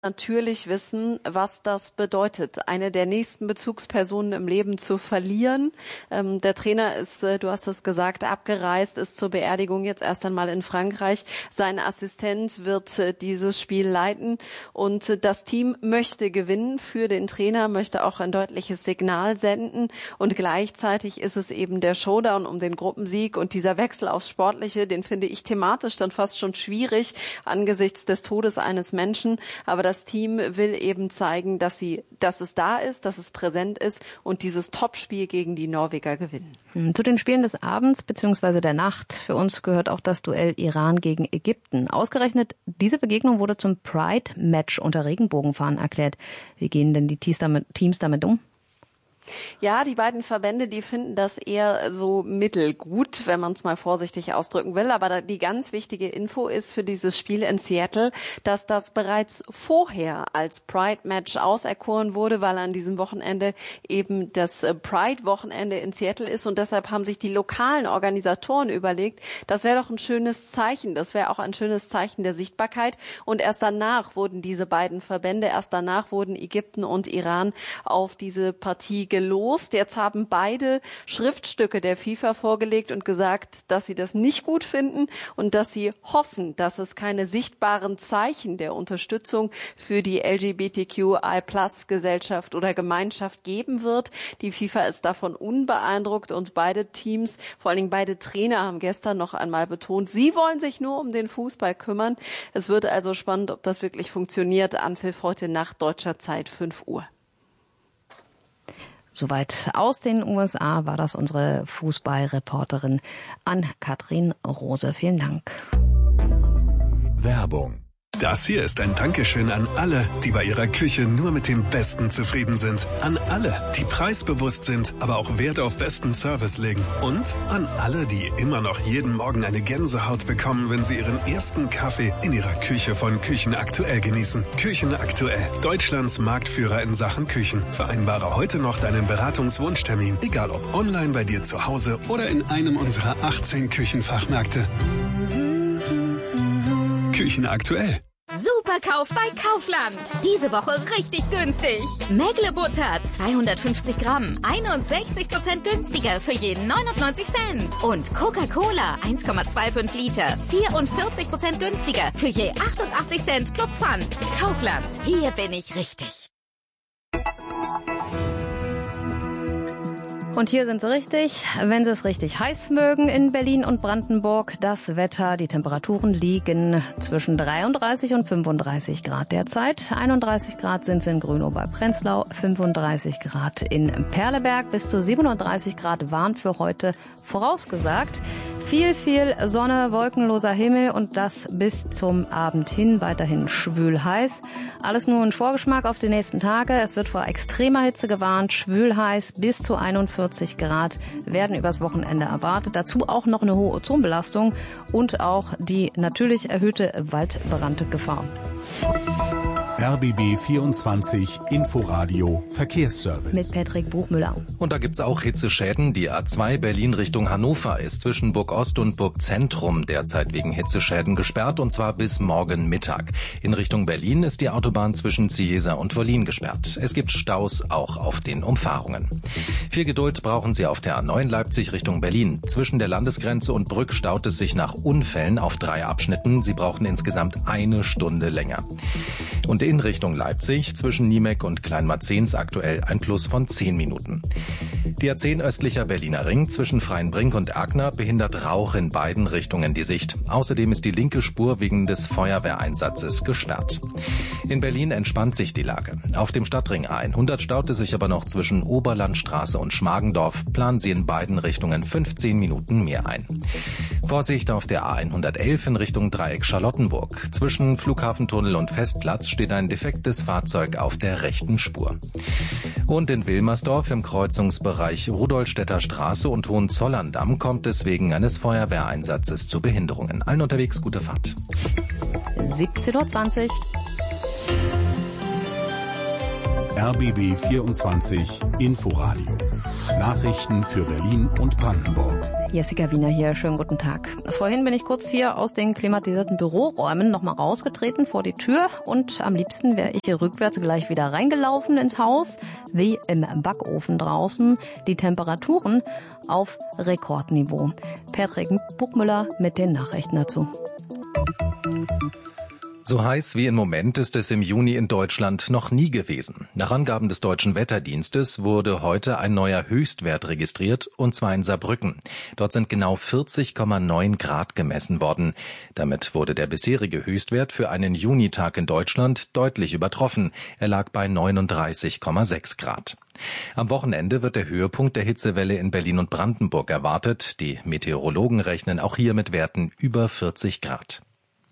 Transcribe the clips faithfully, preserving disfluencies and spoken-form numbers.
natürlich wissen, was das bedeutet, eine der nächsten Bezugspersonen im Leben zu verlieren. Ähm, der Trainer ist, äh, du hast es gesagt, abgereist, ist zur Beerdigung jetzt erst einmal in Frankreich. Sein Assistent wird äh, dieses Spiel leiten und äh, das Team möchte gewinnen für den Trainer, möchte auch ein deutliches Signal senden und gleichzeitig ist es eben der Showdown um den Gruppensieg und dieser Wechsel aufs Sportliche, den finde ich thematisch dann fast schon schwierig angesichts des Todes eines Menschen, aber das Team will eben zeigen, dass sie, dass es da ist, dass es präsent ist und dieses Topspiel gegen die Norweger gewinnen. Zu den Spielen des Abends bzw. der Nacht für uns gehört auch das Duell Iran gegen Ägypten. Ausgerechnet diese Begegnung wurde zum Pride-Match unter Regenbogenfahnen erklärt. Wie gehen denn die Teams damit, Teams damit um? Ja, die beiden Verbände, die finden das eher so mittelgut, wenn man es mal vorsichtig ausdrücken will. Aber die ganz wichtige Info ist für dieses Spiel in Seattle, dass das bereits vorher als Pride-Match auserkoren wurde, weil an diesem Wochenende eben das Pride-Wochenende in Seattle ist. Und deshalb haben sich die lokalen Organisatoren überlegt, das wäre doch ein schönes Zeichen. Das wäre auch ein schönes Zeichen der Sichtbarkeit. Und erst danach wurden diese beiden Verbände, erst danach wurden Ägypten und Iran auf diese Partie gelost. Jetzt haben beide Schriftstücke der FIFA vorgelegt und gesagt, dass sie das nicht gut finden und dass sie hoffen, dass es keine sichtbaren Zeichen der Unterstützung für die L G B T Q I Plus Gesellschaft oder Gemeinschaft geben wird. Die FIFA ist davon unbeeindruckt und beide Teams, vor allen Dingen beide Trainer, haben gestern noch einmal betont, sie wollen sich nur um den Fußball kümmern. Es wird also spannend, ob das wirklich funktioniert. Anpfiff heute Nacht deutscher Zeit fünf Uhr. Soweit aus den U S A war das unsere Fußballreporterin Ann-Kathrin Rose. Vielen Dank. Werbung. Das hier ist ein Dankeschön an alle, die bei ihrer Küche nur mit dem Besten zufrieden sind. An alle, die preisbewusst sind, aber auch Wert auf besten Service legen. Und an alle, die immer noch jeden Morgen eine Gänsehaut bekommen, wenn sie ihren ersten Kaffee in ihrer Küche von Küchen Aktuell genießen. Küchen Aktuell, Deutschlands Marktführer in Sachen Küchen. Vereinbare heute noch deinen Beratungswunschtermin, egal ob online bei dir zu Hause oder in einem unserer achtzehn Küchenfachmärkte. Küchen Aktuell. Superkauf bei Kaufland. Diese Woche richtig günstig. Mägle Butter zweihundertfünfzig Gramm, einundsechzig Prozent günstiger für jeden neunundneunzig Cent. Und Coca-Cola eins Komma fünfundzwanzig Liter, vierundvierzig Prozent günstiger für je achtundachtzig Cent plus Pfand. Kaufland, hier bin ich richtig. Und hier sind sie richtig, wenn sie es richtig heiß mögen in Berlin und Brandenburg. Das Wetter, die Temperaturen liegen zwischen dreiunddreißig und fünfunddreißig Grad derzeit. einunddreißig Grad sind es in Grünow bei Prenzlau, fünfunddreißig Grad in Perleberg. Bis zu siebenunddreißig Grad waren für heute vorausgesagt. Viel, viel Sonne, wolkenloser Himmel und das bis zum Abend hin. Weiterhin schwül heiß. Alles nur ein Vorgeschmack auf die nächsten Tage. Es wird vor extremer Hitze gewarnt. Schwül heiß bis zu einundvierzig Grad werden übers Wochenende erwartet. Dazu auch noch eine hohe Ozonbelastung und auch die natürlich erhöhte Waldbrandgefahr. R B B vierundzwanzig Inforadio Verkehrsservice. Mit Patrick Buchmüller. Und da gibt's auch Hitzeschäden. Die A zwei Berlin Richtung Hannover ist zwischen Burg Ost und Burg Zentrum derzeit wegen Hitzeschäden gesperrt und zwar bis morgen Mittag. In Richtung Berlin ist die Autobahn zwischen Ciesa und Wollin gesperrt. Es gibt Staus auch auf den Umfahrungen. Viel Geduld brauchen Sie auf der A neun Leipzig Richtung Berlin. Zwischen der Landesgrenze und Brück staut es sich nach Unfällen auf drei Abschnitten. Sie brauchen insgesamt eine Stunde länger. Und in Richtung Leipzig zwischen Niemek und Kleinmarzens aktuell ein Plus von zehn Minuten. Die A zehn östlicher Berliner Ring zwischen Freienbrink und Erkner behindert Rauch in beiden Richtungen die Sicht. Außerdem ist die linke Spur wegen des Feuerwehreinsatzes gesperrt. In Berlin entspannt sich die Lage. Auf dem Stadtring A hundert staut es sich aber noch zwischen Oberlandstraße und Schmargendorf. Planen Sie in beiden Richtungen fünfzehn Minuten mehr ein. Vorsicht auf der A hundertelf in Richtung Dreieck Charlottenburg. Zwischen Flughafentunnel und Festplatz steht ein defektes Fahrzeug auf der rechten Spur. Und in Wilmersdorf im Kreuzungsbereich Rudolstädter Straße und Hohenzollern-Damm kommt es wegen eines Feuerwehreinsatzes zu Behinderungen. Allen unterwegs gute Fahrt. siebzehn Uhr zwanzig. R B B vierundzwanzig Inforadio. Nachrichten für Berlin und Brandenburg. Jessica Wiener hier, schönen guten Tag. Vorhin bin ich kurz hier aus den klimatisierten Büroräumen nochmal rausgetreten vor die Tür und am liebsten wäre ich hier rückwärts gleich wieder reingelaufen ins Haus, wie im Backofen draußen. Die Temperaturen auf Rekordniveau. Patrick Buchmüller mit den Nachrichten dazu. So heiß wie im Moment ist es im Juni in Deutschland noch nie gewesen. Nach Angaben des Deutschen Wetterdienstes wurde heute ein neuer Höchstwert registriert, und zwar in Saarbrücken. Dort sind genau vierzig Komma neun Grad gemessen worden. Damit wurde der bisherige Höchstwert für einen Junitag in Deutschland deutlich übertroffen. Er lag bei neununddreißig Komma sechs Grad. Am Wochenende wird der Höhepunkt der Hitzewelle in Berlin und Brandenburg erwartet. Die Meteorologen rechnen auch hier mit Werten über vierzig Grad.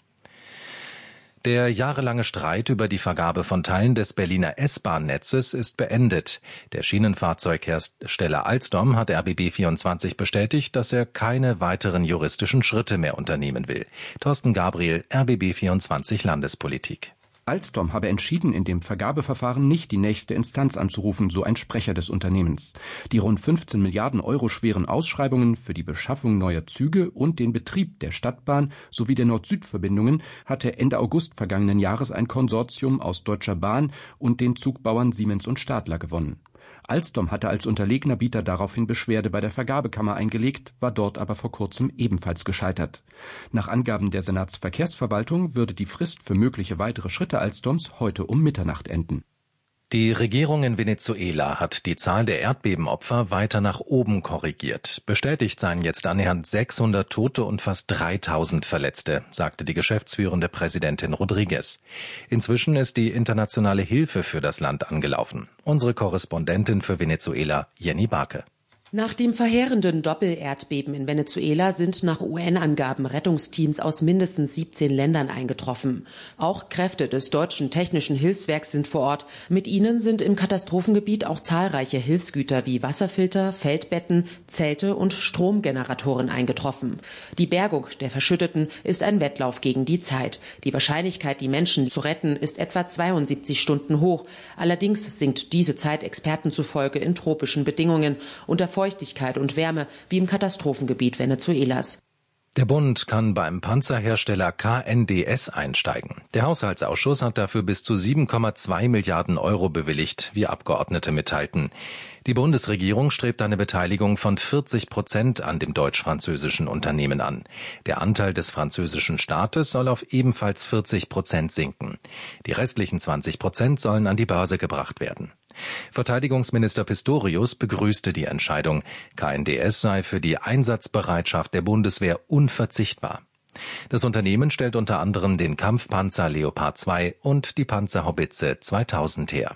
Der jahrelange Streit über die Vergabe von Teilen des Berliner S-Bahn-Netzes ist beendet. Der Schienenfahrzeughersteller Alstom hat R B B vierundzwanzig bestätigt, dass er keine weiteren juristischen Schritte mehr unternehmen will. Thorsten Gabriel, R B B vierundzwanzig Landespolitik. Alstom habe entschieden, in dem Vergabeverfahren nicht die nächste Instanz anzurufen, so ein Sprecher des Unternehmens. Die rund fünfzehn Milliarden Euro schweren Ausschreibungen für die Beschaffung neuer Züge und den Betrieb der Stadtbahn sowie der Nord-Süd-Verbindungen hatte Ende August vergangenen Jahres ein Konsortium aus Deutscher Bahn und den Zugbauern Siemens und Stadler gewonnen. Alstom hatte als unterlegener Bieter daraufhin Beschwerde bei der Vergabekammer eingelegt, war dort aber vor kurzem ebenfalls gescheitert. Nach Angaben der Senatsverkehrsverwaltung würde die Frist für mögliche weitere Schritte Alstoms heute um Mitternacht enden. Die Regierung in Venezuela hat die Zahl der Erdbebenopfer weiter nach oben korrigiert. Bestätigt seien jetzt annähernd sechshundert Tote und fast dreitausend Verletzte, sagte die geschäftsführende Präsidentin Rodriguez. Inzwischen ist die internationale Hilfe für das Land angelaufen. Unsere Korrespondentin für Venezuela, Jenny Barke. Nach dem verheerenden Doppelerdbeben in Venezuela sind nach U N-Angaben Rettungsteams aus mindestens siebzehn Ländern eingetroffen. Auch Kräfte des Deutschen Technischen Hilfswerks sind vor Ort. Mit ihnen sind im Katastrophengebiet auch zahlreiche Hilfsgüter wie Wasserfilter, Feldbetten, Zelte und Stromgeneratoren eingetroffen. Die Bergung der Verschütteten ist ein Wettlauf gegen die Zeit. Die Wahrscheinlichkeit, die Menschen zu retten, ist etwa zweiundsiebzig Stunden hoch. Allerdings sinkt diese Zeit Experten zufolge in tropischen Bedingungen unter Feuchtigkeit und Wärme wie im Katastrophengebiet Venezuelas. Der Bund kann beim Panzerhersteller K N D S einsteigen. Der Haushaltsausschuss hat dafür bis zu sieben Komma zwei Milliarden Euro bewilligt, wie Abgeordnete mitteilten. Die Bundesregierung strebt eine Beteiligung von vierzig Prozent an dem deutsch-französischen Unternehmen an. Der Anteil des französischen Staates soll auf ebenfalls vierzig Prozent sinken. Die restlichen zwanzig Prozent sollen an die Börse gebracht werden. Verteidigungsminister Pistorius begrüßte die Entscheidung. K N D S sei für die Einsatzbereitschaft der Bundeswehr unverzichtbar. Das Unternehmen stellt unter anderem den Kampfpanzer Leopard zwei und die Panzerhaubitze zweitausend her.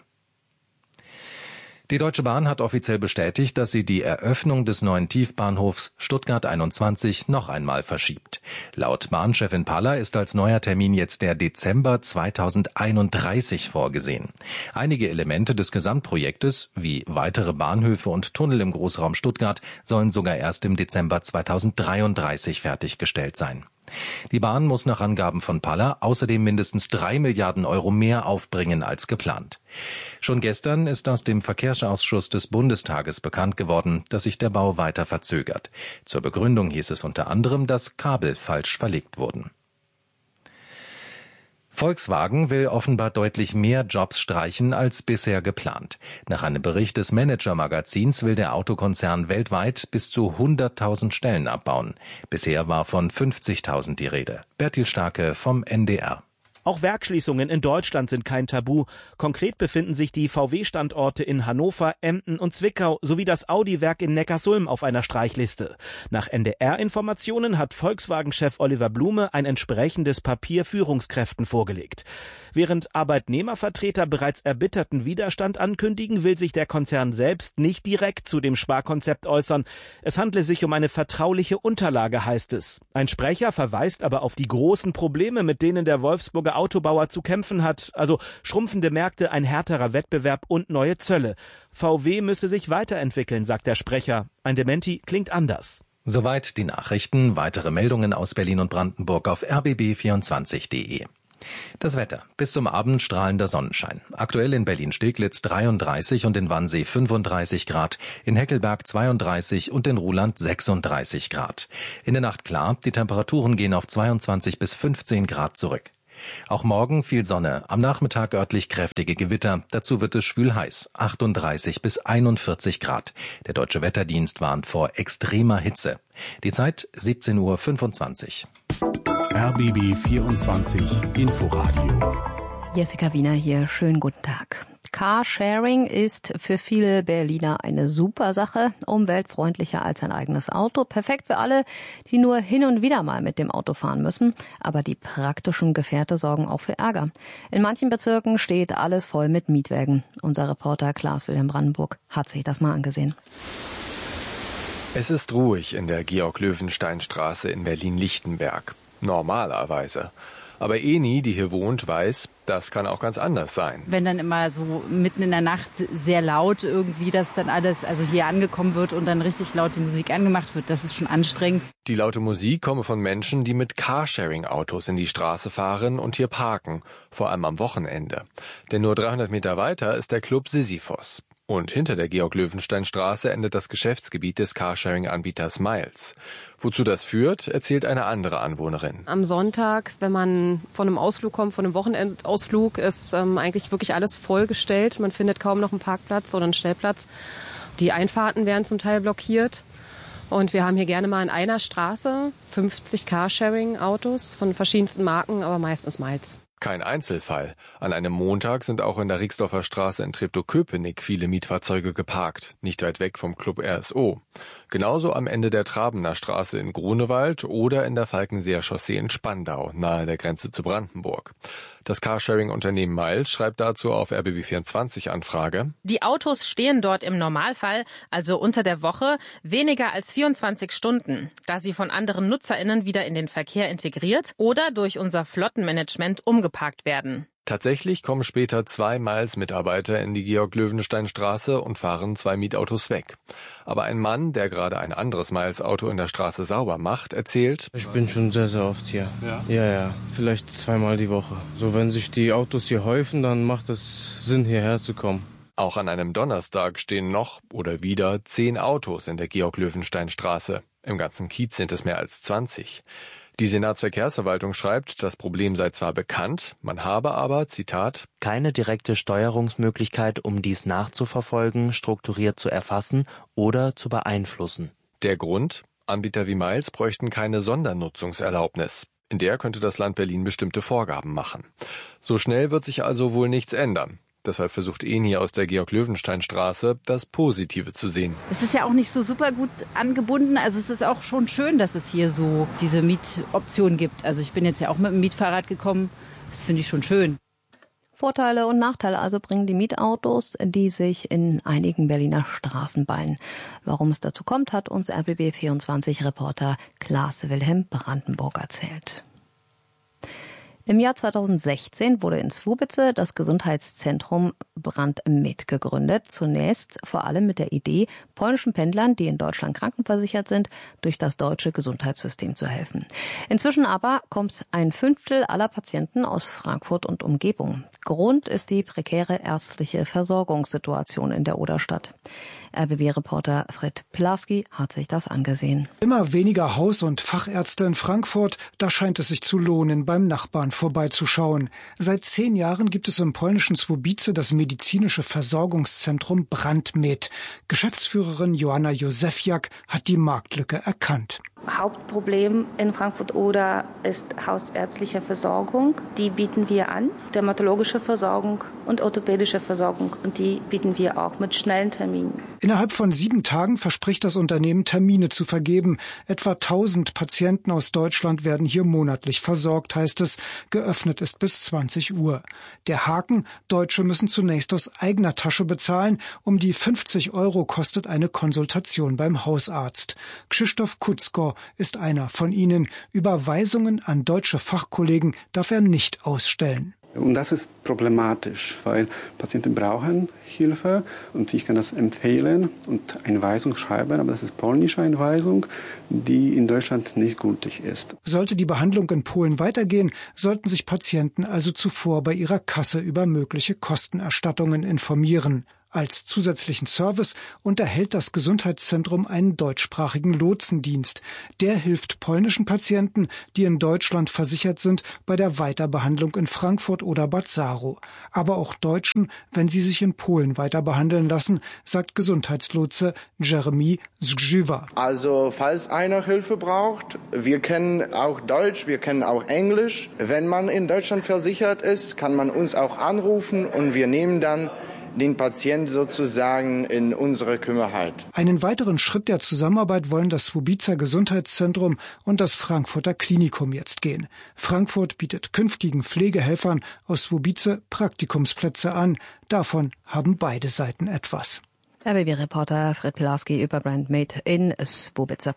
Die Deutsche Bahn hat offiziell bestätigt, dass sie die Eröffnung des neuen Tiefbahnhofs Stuttgart einundzwanzig noch einmal verschiebt. Laut Bahnchefin Paller ist als neuer Termin jetzt der Dezember zweitausendeinunddreißig vorgesehen. Einige Elemente des Gesamtprojektes, wie weitere Bahnhöfe und Tunnel im Großraum Stuttgart, sollen sogar erst im Dezember zweitausenddreiunddreißig fertiggestellt sein. Die Bahn muss nach Angaben von Paller außerdem mindestens drei Milliarden Euro mehr aufbringen als geplant. Schon gestern ist aus dem Verkehrsausschuss des Bundestages bekannt geworden, dass sich der Bau weiter verzögert. Zur Begründung hieß es unter anderem, dass Kabel falsch verlegt wurden. Volkswagen will offenbar deutlich mehr Jobs streichen als bisher geplant. Nach einem Bericht des Manager-Magazins will der Autokonzern weltweit bis zu hunderttausend Stellen abbauen. Bisher war von fünfzigtausend die Rede. Bertil Starke vom N D R. Auch Werksschließungen in Deutschland sind kein Tabu. Konkret befinden sich die V W-Standorte in Hannover, Emden und Zwickau sowie das Audi-Werk in Neckarsulm auf einer Streichliste. Nach N D R-Informationen hat Volkswagen-Chef Oliver Blume ein entsprechendes Papier Führungskräften vorgelegt. Während Arbeitnehmervertreter bereits erbitterten Widerstand ankündigen, will sich der Konzern selbst nicht direkt zu dem Sparkonzept äußern. Es handle sich um eine vertrauliche Unterlage, heißt es. Ein Sprecher verweist aber auf die großen Probleme, mit denen der Wolfsburger Autobauer zu kämpfen hat, also schrumpfende Märkte, ein härterer Wettbewerb und neue Zölle. V W müsse sich weiterentwickeln, sagt der Sprecher. Ein Dementi klingt anders. Soweit die Nachrichten. Weitere Meldungen aus Berlin und Brandenburg auf r b b vierundzwanzig punkt d e. Das Wetter. Bis zum Abend strahlender Sonnenschein. Aktuell in Berlin-Steglitz dreiunddreißig und in Wannsee fünfunddreißig Grad, in Heckelberg zweiunddreißig und in Ruhland sechsunddreißig Grad. In der Nacht klar, die Temperaturen gehen auf zweiundzwanzig bis fünfzehn Grad zurück. Auch morgen viel Sonne, am Nachmittag örtlich kräftige Gewitter. Dazu wird es schwül heiß, achtunddreißig bis einundvierzig Grad. Der Deutsche Wetterdienst warnt vor extremer Hitze. Die Zeit siebzehn Uhr fünfundzwanzig. R B B vierundzwanzig Inforadio. Jessica Wiener hier, schönen guten Tag. Carsharing ist für viele Berliner eine super Sache, umweltfreundlicher als ein eigenes Auto. Perfekt für alle, die nur hin und wieder mal mit dem Auto fahren müssen. Aber die praktischen Gefährte sorgen auch für Ärger. In manchen Bezirken steht alles voll mit Mietwägen. Unser Reporter Klaas-Wilhelm Brandenburg hat sich das mal angesehen. Es ist ruhig in der Georg-Löwenstein-Straße in Berlin-Lichtenberg. Normalerweise. Aber Eni, die hier wohnt, weiß, das kann auch ganz anders sein. Wenn dann immer so mitten in der Nacht sehr laut irgendwie das dann alles, also hier angekommen wird und dann richtig laut die Musik angemacht wird, das ist schon anstrengend. Die laute Musik komme von Menschen, die mit Carsharing-Autos in die Straße fahren und hier parken, vor allem am Wochenende. Denn nur dreihundert Meter weiter ist der Club Sisyphos. Und hinter der Georg-Löwenstein-Straße endet das Geschäftsgebiet des Carsharing-Anbieters Miles. Wozu das führt, erzählt eine andere Anwohnerin. Am Sonntag, wenn man von einem Ausflug kommt, von einem Wochenendausflug, ist ähm, eigentlich wirklich alles vollgestellt. Man findet kaum noch einen Parkplatz oder einen Stellplatz. Die Einfahrten werden zum Teil blockiert. Und wir haben hier gerne mal in einer Straße fünfzig Carsharing-Autos von verschiedensten Marken, aber meistens Miles. Kein Einzelfall. An einem Montag sind auch in der Rixdorfer Straße in Treptow-Köpenick viele Mietfahrzeuge geparkt, nicht weit weg vom Club R S O. Genauso am Ende der Trabener Straße in Grunewald oder in der Falkenseer Chaussee in Spandau, nahe der Grenze zu Brandenburg. Das Carsharing-Unternehmen Miles schreibt dazu auf R B B vierundzwanzig Anfrage: Die Autos stehen dort im Normalfall, also unter der Woche, weniger als vierundzwanzig Stunden, da sie von anderen NutzerInnen wieder in den Verkehr integriert oder durch unser Flottenmanagement umgeparkt werden. Tatsächlich kommen später zwei Miles-Mitarbeiter in die Georg-Löwenstein-Straße und fahren zwei Mietautos weg. Aber ein Mann, der gerade ein anderes Miles-Auto in der Straße sauber macht, erzählt: Ich bin schon sehr, sehr oft hier. Ja? Ja, ja. Vielleicht zweimal die Woche. So, wenn sich die Autos hier häufen, dann macht es Sinn, hierher zu kommen. Auch an einem Donnerstag stehen noch oder wieder zehn Autos in der Georg-Löwenstein-Straße. Im ganzen Kiez sind es mehr als zwanzig. Die Senatsverkehrsverwaltung schreibt, das Problem sei zwar bekannt, man habe aber, Zitat, keine direkte Steuerungsmöglichkeit, um dies nachzuverfolgen, strukturiert zu erfassen oder zu beeinflussen. Der Grund? Anbieter wie Miles bräuchten keine Sondernutzungserlaubnis. In der könnte das Land Berlin bestimmte Vorgaben machen. So schnell wird sich also wohl nichts ändern. Deshalb versucht Eni aus der Georg-Löwenstein-Straße, das Positive zu sehen. Es ist ja auch nicht so super gut angebunden. Also es ist auch schon schön, dass es hier so diese Mietoption gibt. Also ich bin jetzt ja auch mit dem Mietfahrrad gekommen. Das finde ich schon schön. Vorteile und Nachteile also bringen die Mietautos, die sich in einigen Berliner Straßen ballen. Warum es dazu kommt, hat uns R B B vierundzwanzig-Reporter Klaas-Wilhelm Brandenburg erzählt. Im Jahr zweitausendsechzehn wurde in Swubice das Gesundheitszentrum Brand-Med gegründet. Zunächst vor allem mit der Idee, polnischen Pendlern, die in Deutschland krankenversichert sind, durch das deutsche Gesundheitssystem zu helfen. Inzwischen aber kommt ein Fünftel aller Patienten aus Frankfurt und Umgebung. Grund ist die prekäre ärztliche Versorgungssituation in der Oderstadt. R B B-Reporter Fred Pilarski hat sich das angesehen. Immer weniger Haus- und Fachärzte in Frankfurt, da scheint es sich zu lohnen, beim Nachbarn vorbeizuschauen. Seit zehn Jahren gibt es im polnischen Swubice das medizinische Versorgungszentrum Brand-Med. Geschäftsführerin Joanna Józefiak hat die Marktlücke erkannt. Hauptproblem in Frankfurt-Oder ist hausärztliche Versorgung. Die bieten wir an, dermatologische Versorgung und orthopädische Versorgung. Und die bieten wir auch mit schnellen Terminen. Innerhalb von sieben Tagen verspricht das Unternehmen, Termine zu vergeben. Etwa tausend Patienten aus Deutschland werden hier monatlich versorgt, heißt es. Geöffnet ist bis zwanzig Uhr. Der Haken: Deutsche müssen zunächst aus eigener Tasche bezahlen. Um die fünfzig Euro kostet eine Konsultation beim Hausarzt. Krzysztof Kutzko ist einer von ihnen. Überweisungen an deutsche Fachkollegen darf er nicht ausstellen. Und das ist problematisch, weil Patienten brauchen Hilfe und ich kann das empfehlen und eine Einweisung schreiben, aber das ist polnische Einweisung, die in Deutschland nicht gültig ist. Sollte die Behandlung in Polen weitergehen, sollten sich Patienten also zuvor bei ihrer Kasse über mögliche Kostenerstattungen informieren. Als zusätzlichen Service unterhält das Gesundheitszentrum einen deutschsprachigen Lotsendienst. Der hilft polnischen Patienten, die in Deutschland versichert sind, bei der Weiterbehandlung in Frankfurt oder Bad Saro. Aber auch Deutschen, wenn sie sich in Polen weiter behandeln lassen, sagt Gesundheitslotse Jeremy Zgrzywa. Also falls einer Hilfe braucht, wir kennen auch Deutsch, wir kennen auch Englisch. Wenn man in Deutschland versichert ist, kann man uns auch anrufen und wir nehmen dann den Patienten sozusagen in unsere Kümmerheit. Einen weiteren Schritt der Zusammenarbeit wollen das Słubicer Gesundheitszentrum und das Frankfurter Klinikum jetzt gehen. Frankfurt bietet künftigen Pflegehelfern aus Słubice Praktikumsplätze an. Davon haben beide Seiten etwas. R B B-Reporter Fred Pilarski über Brandmate in Słubice.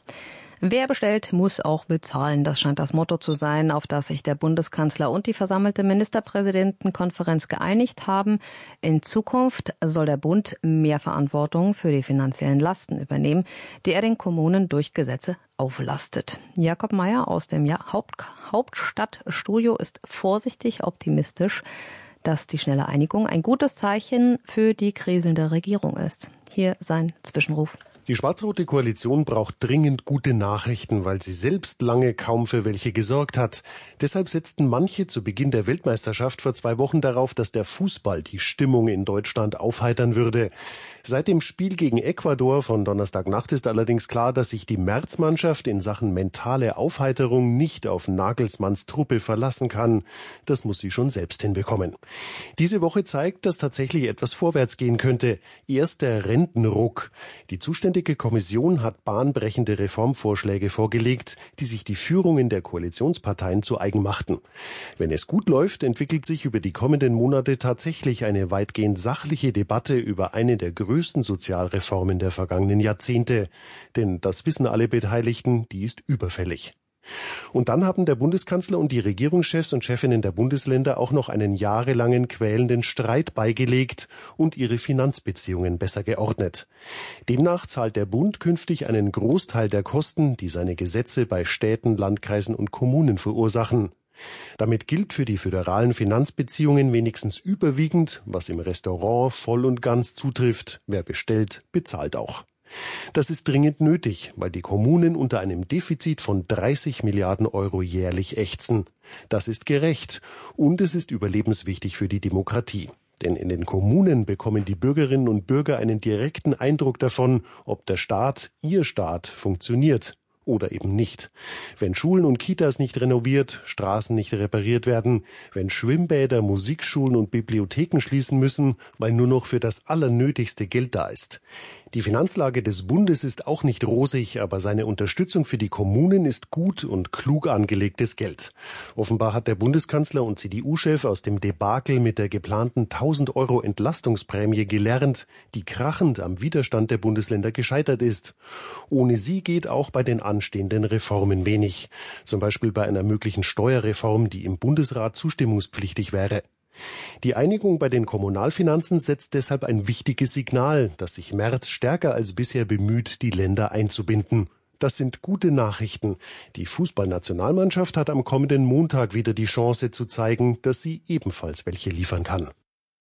Wer bestellt, muss auch bezahlen. Das scheint das Motto zu sein, auf das sich der Bundeskanzler und die versammelte Ministerpräsidentenkonferenz geeinigt haben. In Zukunft soll der Bund mehr Verantwortung für die finanziellen Lasten übernehmen, die er den Kommunen durch Gesetze auflastet. Jakob Mayer aus dem Haupt- Hauptstadtstudio ist vorsichtig optimistisch, dass die schnelle Einigung ein gutes Zeichen für die kriselnde Regierung ist. Hier sein Zwischenruf. Die schwarz-rote Koalition braucht dringend gute Nachrichten, weil sie selbst lange kaum für welche gesorgt hat. Deshalb setzten manche zu Beginn der Weltmeisterschaft vor zwei Wochen darauf, dass der Fußball die Stimmung in Deutschland aufheitern würde. Seit dem Spiel gegen Ecuador von Donnerstagnacht ist allerdings klar, dass sich die Märzmannschaft in Sachen mentale Aufheiterung nicht auf Nagelsmanns Truppe verlassen kann. Das muss sie schon selbst hinbekommen. Diese Woche zeigt, dass tatsächlich etwas vorwärts gehen könnte. Erst der Rentenruck. Die zuständige Kommission hat bahnbrechende Reformvorschläge vorgelegt, die sich die Führungen der Koalitionsparteien zu eigen machten. Wenn es gut läuft, entwickelt sich über die kommenden Monate tatsächlich eine weitgehend sachliche Debatte über eine der größten Sozialreformen der vergangenen Jahrzehnte. Denn das wissen alle Beteiligten, die ist überfällig. Und dann haben der Bundeskanzler und die Regierungschefs und Chefinnen der Bundesländer auch noch einen jahrelangen quälenden Streit beigelegt und ihre Finanzbeziehungen besser geordnet. Demnach zahlt der Bund künftig einen Großteil der Kosten, die seine Gesetze bei Städten, Landkreisen und Kommunen verursachen. Damit gilt für die föderalen Finanzbeziehungen wenigstens überwiegend, was im Restaurant voll und ganz zutrifft. Wer bestellt, bezahlt auch. Das ist dringend nötig, weil die Kommunen unter einem Defizit von dreißig Milliarden Euro jährlich ächzen. Das ist gerecht und es ist überlebenswichtig für die Demokratie. Denn in den Kommunen bekommen die Bürgerinnen und Bürger einen direkten Eindruck davon, ob der Staat, ihr Staat, funktioniert. Oder eben nicht. Wenn Schulen und Kitas nicht renoviert, Straßen nicht repariert werden, wenn Schwimmbäder, Musikschulen und Bibliotheken schließen müssen, weil nur noch für das Allernötigste Geld da ist. Die Finanzlage des Bundes ist auch nicht rosig, aber seine Unterstützung für die Kommunen ist gut und klug angelegtes Geld. Offenbar hat der Bundeskanzler und C D U-Chef aus dem Debakel mit der geplanten tausend Euro Entlastungsprämie gelernt, die krachend am Widerstand der Bundesländer gescheitert ist. Ohne sie geht auch bei den anstehenden Reformen wenig. Zum Beispiel bei einer möglichen Steuerreform, die im Bundesrat zustimmungspflichtig wäre. Die Einigung bei den Kommunalfinanzen setzt deshalb ein wichtiges Signal, dass sich Merz stärker als bisher bemüht, die Länder einzubinden. Das sind gute Nachrichten. Die Fußballnationalmannschaft hat am kommenden Montag wieder die Chance zu zeigen, dass sie ebenfalls welche liefern kann.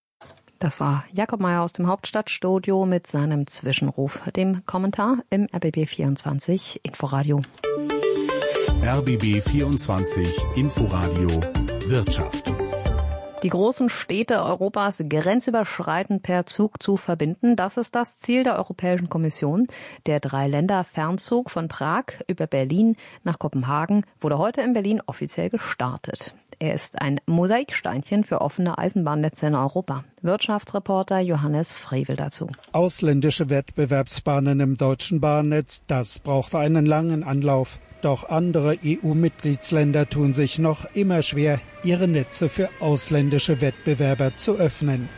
Das war Jakob Mayer aus dem Hauptstadtstudio mit seinem Zwischenruf, dem Kommentar im R B B vierundzwanzig Inforadio. R B B vierundzwanzig Inforadio Wirtschaft. Die großen Städte Europas grenzüberschreitend per Zug zu verbinden, das ist das Ziel der Europäischen Kommission. Der Drei-Länder-Fernzug von Prag über Berlin nach Kopenhagen wurde heute in Berlin offiziell gestartet. Er ist ein Mosaiksteinchen für offene Eisenbahnnetze in Europa. Wirtschaftsreporter Johannes Frevel dazu. Ausländische Wettbewerbsbahnen im deutschen Bahnnetz, das braucht einen langen Anlauf. Doch andere E U-Mitgliedsländer tun sich noch immer schwer, ihre Netze für ausländische Wettbewerber zu öffnen.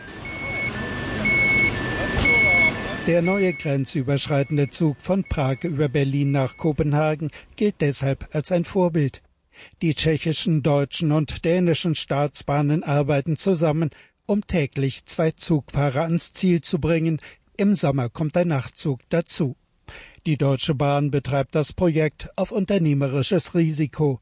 Der neue grenzüberschreitende Zug von Prag über Berlin nach Kopenhagen gilt deshalb als ein Vorbild. Die tschechischen, deutschen und dänischen Staatsbahnen arbeiten zusammen, um täglich zwei Zugpaare ans Ziel zu bringen. Im Sommer kommt ein Nachtzug dazu. Die Deutsche Bahn betreibt das Projekt auf unternehmerisches Risiko.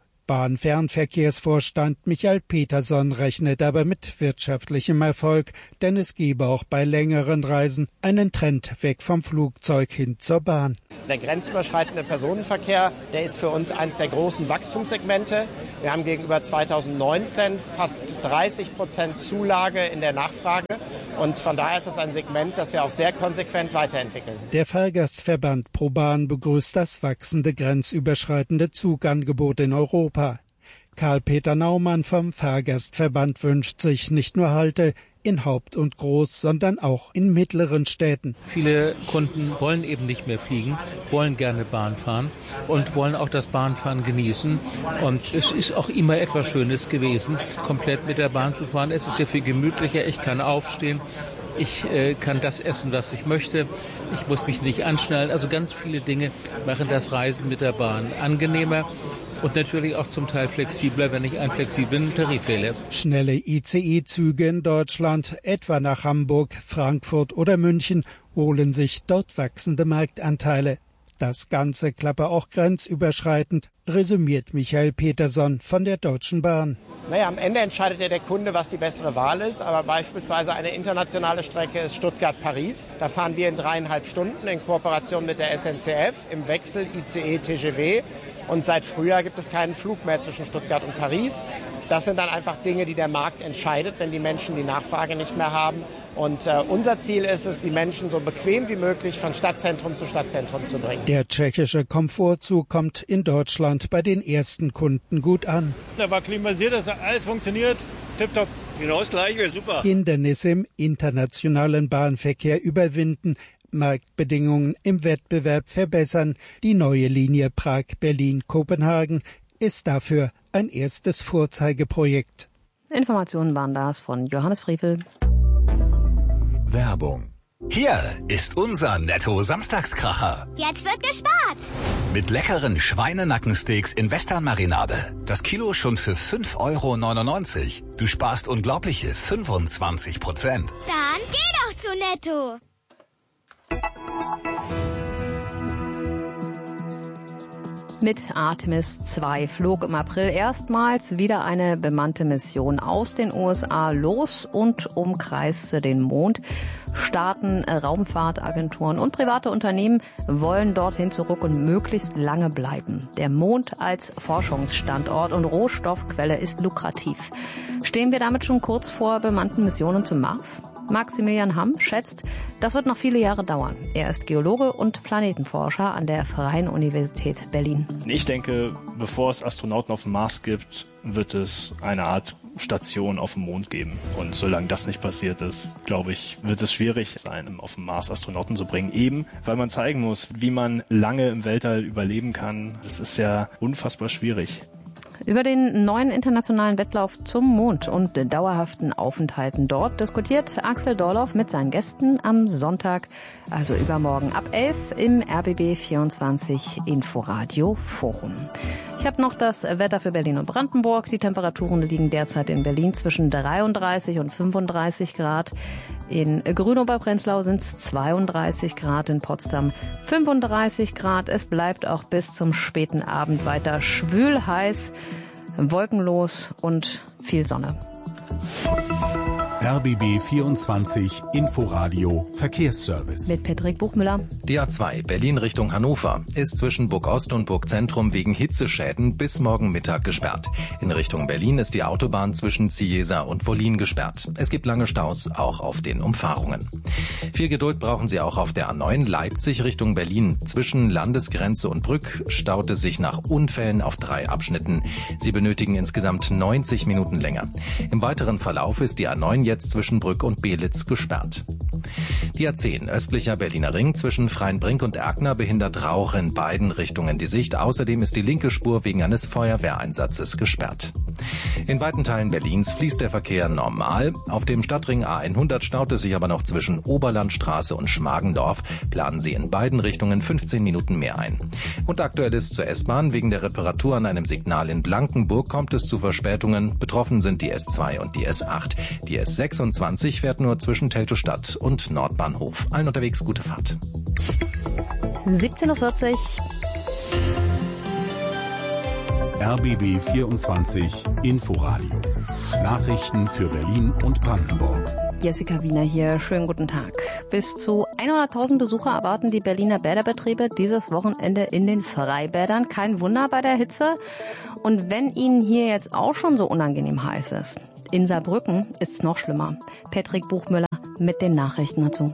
Bahnfernverkehrsvorstand Michael Peterson rechnet aber mit wirtschaftlichem Erfolg, denn es gebe auch bei längeren Reisen einen Trend weg vom Flugzeug hin zur Bahn. Der grenzüberschreitende Personenverkehr, der ist für uns eines der großen Wachstumssegmente. Wir haben gegenüber zweitausendneunzehn fast dreißig Prozent Zulage in der Nachfrage. Und von daher ist es ein Segment, das wir auch sehr konsequent weiterentwickeln. Der Fahrgastverband ProBahn begrüßt das wachsende grenzüberschreitende Zugangebot in Europa. Karl-Peter Naumann vom Fahrgastverband wünscht sich nicht nur Halte in Haupt- und Groß-, sondern auch in mittleren Städten. Viele Kunden wollen eben nicht mehr fliegen, wollen gerne Bahn fahren und wollen auch das Bahnfahren genießen. Und es ist auch immer etwas Schönes gewesen, komplett mit der Bahn zu fahren. Es ist ja viel gemütlicher, ich kann aufstehen. Ich äh, kann das essen, was ich möchte. Ich muss mich nicht anschnallen. Also ganz viele Dinge machen das Reisen mit der Bahn angenehmer und natürlich auch zum Teil flexibler, wenn ich einen flexiblen Tarif wähle. Schnelle I C E-Züge in Deutschland, etwa nach Hamburg, Frankfurt oder München, holen sich dort wachsende Marktanteile. Das Ganze klappe auch grenzüberschreitend, resümiert Michael Peterson von der Deutschen Bahn. Naja, am Ende entscheidet ja der Kunde, was die bessere Wahl ist. Aber beispielsweise eine internationale Strecke ist Stuttgart-Paris. Da fahren wir in dreieinhalb Stunden in Kooperation mit der S N C F im Wechsel I C E T G V. Und seit Frühjahr gibt es keinen Flug mehr zwischen Stuttgart und Paris. Das sind dann einfach Dinge, die der Markt entscheidet, wenn die Menschen die Nachfrage nicht mehr haben. Und äh, unser Ziel ist es, die Menschen so bequem wie möglich von Stadtzentrum zu Stadtzentrum zu bringen. Der tschechische Komfortzug kommt in Deutschland bei den ersten Kunden gut an. Da war klimatisiert, das hat alles funktioniert. Tipptopp. Genau das Gleiche, super. Hindernisse im internationalen Bahnverkehr überwinden, Marktbedingungen im Wettbewerb verbessern. Die neue Linie Prag-Berlin-Kopenhagen ist dafür ein erstes Vorzeigeprojekt. Informationen waren das von Johannes Frevel. Werbung. Hier ist unser Netto-Samstagskracher. Jetzt wird gespart. Mit leckeren Schweinenackensteaks in Western-Marinade. Das Kilo schon für fünf Euro neunundneunzig. Du sparst unglaubliche fünfundzwanzig Prozent. Dann geh doch zu Netto. Mit Artemis zwei flog im April erstmals wieder eine bemannte Mission aus den U S A los und umkreiste den Mond. Staaten, Raumfahrtagenturen und private Unternehmen wollen dorthin zurück und möglichst lange bleiben. Der Mond als Forschungsstandort und Rohstoffquelle ist lukrativ. Stehen wir damit schon kurz vor bemannten Missionen zum Mars? Maximilian Hamm schätzt, das wird noch viele Jahre dauern. Er ist Geologe und Planetenforscher an der Freien Universität Berlin. Ich denke, bevor es Astronauten auf dem Mars gibt, wird es eine Art Station auf dem Mond geben. Und solange das nicht passiert ist, glaube ich, wird es schwierig sein, auf dem Mars Astronauten zu bringen. Eben, weil man zeigen muss, wie man lange im Weltall überleben kann. Das ist ja unfassbar schwierig. Über den neuen internationalen Wettlauf zum Mond und dauerhaften Aufenthalten dort diskutiert Axel Dorloff mit seinen Gästen am Sonntag, also übermorgen ab elf im R B B vierundzwanzig Inforadio Forum. Ich habe noch das Wetter für Berlin und Brandenburg. Die Temperaturen liegen derzeit in Berlin zwischen dreiunddreißig und fünfunddreißig Grad. In Grünow-bei-Prenzlau sind es zweiunddreißig Grad, in Potsdam fünfunddreißig Grad. Es bleibt auch bis zum späten Abend weiter schwül heiß, wolkenlos und viel Sonne. R B B vierundzwanzig Inforadio Verkehrsservice. Mit Patrick Buchmüller. Die A zwei Berlin Richtung Hannover ist zwischen Burg Ost und Burg Zentrum wegen Hitzeschäden bis morgen Mittag gesperrt. In Richtung Berlin ist die Autobahn zwischen Ciesa und Wollin gesperrt. Es gibt lange Staus, auch auf den Umfahrungen. Viel Geduld brauchen Sie auch auf der A neun Leipzig Richtung Berlin. Zwischen Landesgrenze und Brück staut es sich nach Unfällen auf drei Abschnitten. Sie benötigen insgesamt neunzig Minuten länger. Im weiteren Verlauf ist die A neun jetzt jetzt zwischen Brück und Belitz gesperrt. Die A zehn, östlicher Berliner Ring zwischen Freienbrink und Erkner, behindert Rauch in beiden Richtungen die Sicht. Außerdem ist die linke Spur wegen eines Feuerwehreinsatzes gesperrt. In weiten Teilen Berlins fließt der Verkehr normal. Auf dem Stadtring A hundert staut es sich aber noch zwischen Oberlandstraße und Schmargendorf. Planen Sie in beiden Richtungen fünfzehn Minuten mehr ein. Und aktuell ist zur S-Bahn. Wegen der Reparatur an einem Signal in Blankenburg kommt es zu Verspätungen. Betroffen sind die S zwei und die S acht. Die S sechsundzwanzig fährt nur zwischen Teltow-Stadt und Nordbahnhof. Allen unterwegs gute Fahrt. siebzehn Uhr vierzig. R B B vierundzwanzig Inforadio. Nachrichten für Berlin und Brandenburg. Jessica Wiener hier, schönen guten Tag. Bis zu hunderttausend Besucher erwarten die Berliner Bäderbetriebe dieses Wochenende in den Freibädern. Kein Wunder bei der Hitze. Und wenn Ihnen hier jetzt auch schon so unangenehm heiß ist, in Saarbrücken ist es noch schlimmer. Patrick Buchmüller mit den Nachrichten dazu.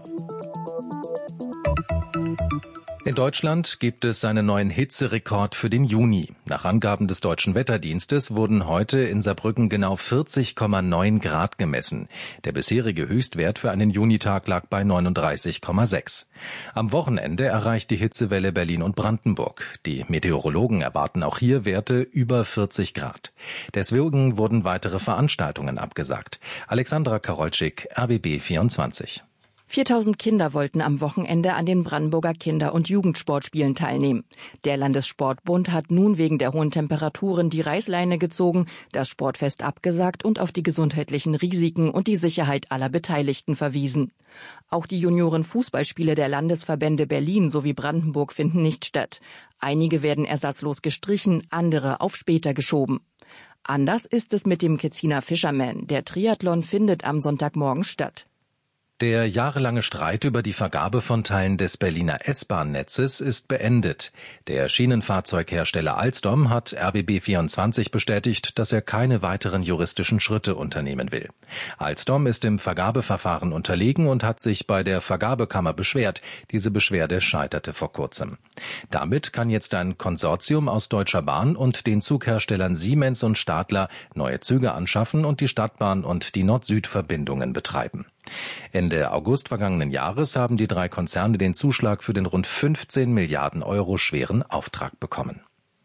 In Deutschland gibt es einen neuen Hitzerekord für den Juni. Nach Angaben des Deutschen Wetterdienstes wurden heute in Saarbrücken genau vierzig Komma neun Grad gemessen. Der bisherige Höchstwert für einen Junitag lag bei neununddreißig Komma sechs. Am Wochenende erreicht die Hitzewelle Berlin und Brandenburg. Die Meteorologen erwarten auch hier Werte über vierzig Grad. Deswegen wurden weitere Veranstaltungen abgesagt. Alexandra Karolczyk, R B B vierundzwanzig. viertausend Kinder wollten am Wochenende an den Brandenburger Kinder- und Jugendsportspielen teilnehmen. Der Landessportbund hat nun wegen der hohen Temperaturen die Reißleine gezogen, das Sportfest abgesagt und auf die gesundheitlichen Risiken und die Sicherheit aller Beteiligten verwiesen. Auch die Junioren-Fußballspiele der Landesverbände Berlin sowie Brandenburg finden nicht statt. Einige werden ersatzlos gestrichen, andere auf später geschoben. Anders ist es mit dem Ketziner Fisherman. Der Triathlon findet am Sonntagmorgen statt. Der jahrelange Streit über die Vergabe von Teilen des Berliner S-Bahn-Netzes ist beendet. Der Schienenfahrzeughersteller Alstom hat R B B vierundzwanzig bestätigt, dass er keine weiteren juristischen Schritte unternehmen will. Alstom ist im Vergabeverfahren unterlegen und hat sich bei der Vergabekammer beschwert. Diese Beschwerde scheiterte vor kurzem. Damit kann jetzt ein Konsortium aus Deutscher Bahn und den Zugherstellern Siemens und Stadler neue Züge anschaffen und die Stadtbahn und die Nord-Süd-Verbindungen betreiben. Ende August vergangenen Jahres haben die drei Konzerne den Zuschlag für den rund fünfzehn Milliarden Euro schweren Auftrag bekommen.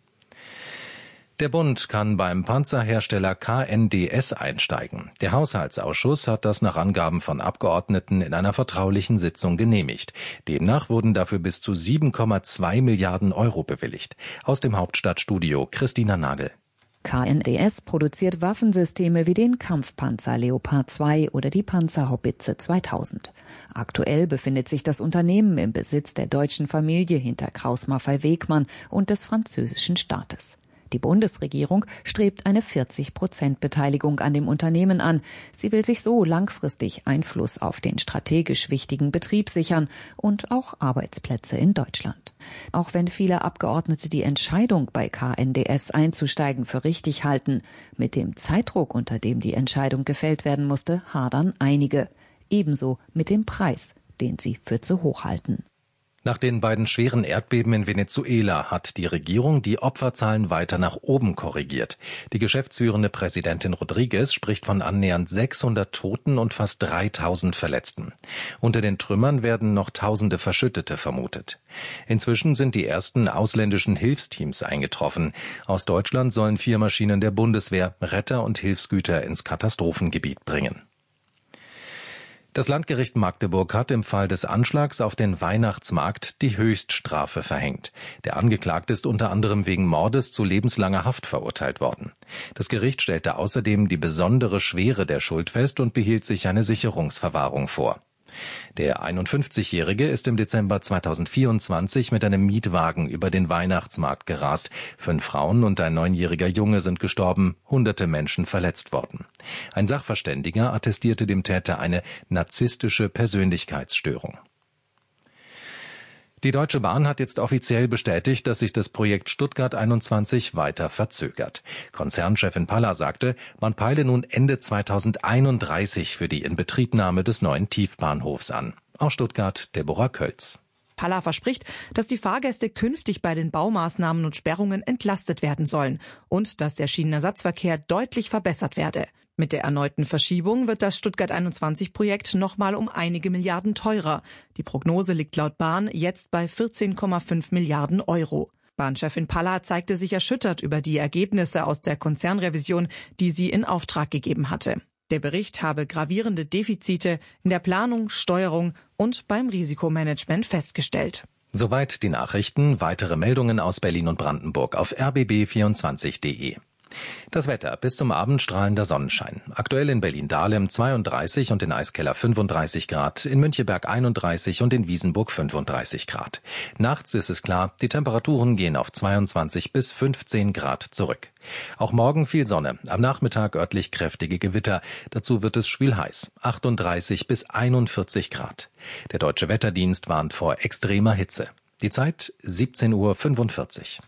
Der Bund kann beim Panzerhersteller K N D S einsteigen. Der Haushaltsausschuss hat das nach Angaben von Abgeordneten in einer vertraulichen Sitzung genehmigt. Demnach wurden dafür bis zu sieben Komma zwei Milliarden Euro bewilligt. Aus dem Hauptstadtstudio Christina Nagel. K N D S produziert Waffensysteme wie den Kampfpanzer Leopard zwei oder die Panzerhaubitze zweitausend. Aktuell befindet sich das Unternehmen im Besitz der deutschen Familie hinter Krauss-Maffei-Wegmann und des französischen Staates. Die Bundesregierung strebt eine vierzig Prozent Beteiligung an dem Unternehmen an. Sie will sich so langfristig Einfluss auf den strategisch wichtigen Betrieb sichern und auch Arbeitsplätze in Deutschland. Auch wenn viele Abgeordnete die Entscheidung, bei K N D S einzusteigen, für richtig halten, mit dem Zeitdruck, unter dem die Entscheidung gefällt werden musste, hadern einige. Ebenso mit dem Preis, den sie für zu hoch halten. Nach den beiden schweren Erdbeben in Venezuela hat die Regierung die Opferzahlen weiter nach oben korrigiert. Die geschäftsführende Präsidentin Rodriguez spricht von annähernd sechshundert Toten und fast dreitausend Verletzten. Unter den Trümmern werden noch tausende Verschüttete vermutet. Inzwischen sind die ersten ausländischen Hilfsteams eingetroffen. Aus Deutschland sollen vier Maschinen der Bundeswehr Retter und Hilfsgüter ins Katastrophengebiet bringen. Das Landgericht Magdeburg hat im Fall des Anschlags auf den Weihnachtsmarkt die Höchststrafe verhängt. Der Angeklagte ist unter anderem wegen Mordes zu lebenslanger Haft verurteilt worden. Das Gericht stellte außerdem die besondere Schwere der Schuld fest und behielt sich eine Sicherungsverwahrung vor. Der einundfünfzigjährige ist im Dezember zweitausendvierundzwanzig mit einem Mietwagen über den Weihnachtsmarkt gerast. Fünf Frauen und ein neunjähriger Junge sind gestorben, hunderte Menschen verletzt worden. Ein Sachverständiger attestierte dem Täter eine narzisstische Persönlichkeitsstörung. Die Deutsche Bahn hat jetzt offiziell bestätigt, dass sich das Projekt Stuttgart einundzwanzig weiter verzögert. Konzernchefin Palla sagte, man peile nun Ende zweitausendeinunddreißig für die Inbetriebnahme des neuen Tiefbahnhofs an. Aus Stuttgart, Deborah Kölz. Palla verspricht, dass die Fahrgäste künftig bei den Baumaßnahmen und Sperrungen entlastet werden sollen und dass der Schienenersatzverkehr deutlich verbessert werde. Mit der erneuten Verschiebung wird das Stuttgart einundzwanzig Projekt nochmal um einige Milliarden teurer. Die Prognose liegt laut Bahn jetzt bei vierzehn Komma fünf Milliarden Euro. Bahnchefin Palla zeigte sich erschüttert über die Ergebnisse aus der Konzernrevision, die sie in Auftrag gegeben hatte. Der Bericht habe gravierende Defizite in der Planung, Steuerung und beim Risikomanagement festgestellt. Soweit die Nachrichten. Weitere Meldungen aus Berlin und Brandenburg auf r b b vierundzwanzig punkt de. Das Wetter. Bis zum Abend strahlender Sonnenschein. Aktuell in Berlin-Dahlem zweiunddreißig und in Eiskeller fünfunddreißig Grad, in Müncheberg einunddreißig und in Wiesenburg fünfunddreißig Grad. Nachts ist es klar, die Temperaturen gehen auf zweiundzwanzig bis fünfzehn Grad zurück. Auch morgen viel Sonne, am Nachmittag örtlich kräftige Gewitter. Dazu wird es schwülheiß, achtunddreißig bis einundvierzig Grad. Der Deutsche Wetterdienst warnt vor extremer Hitze. Die Zeit siebzehn Uhr fünfundvierzig.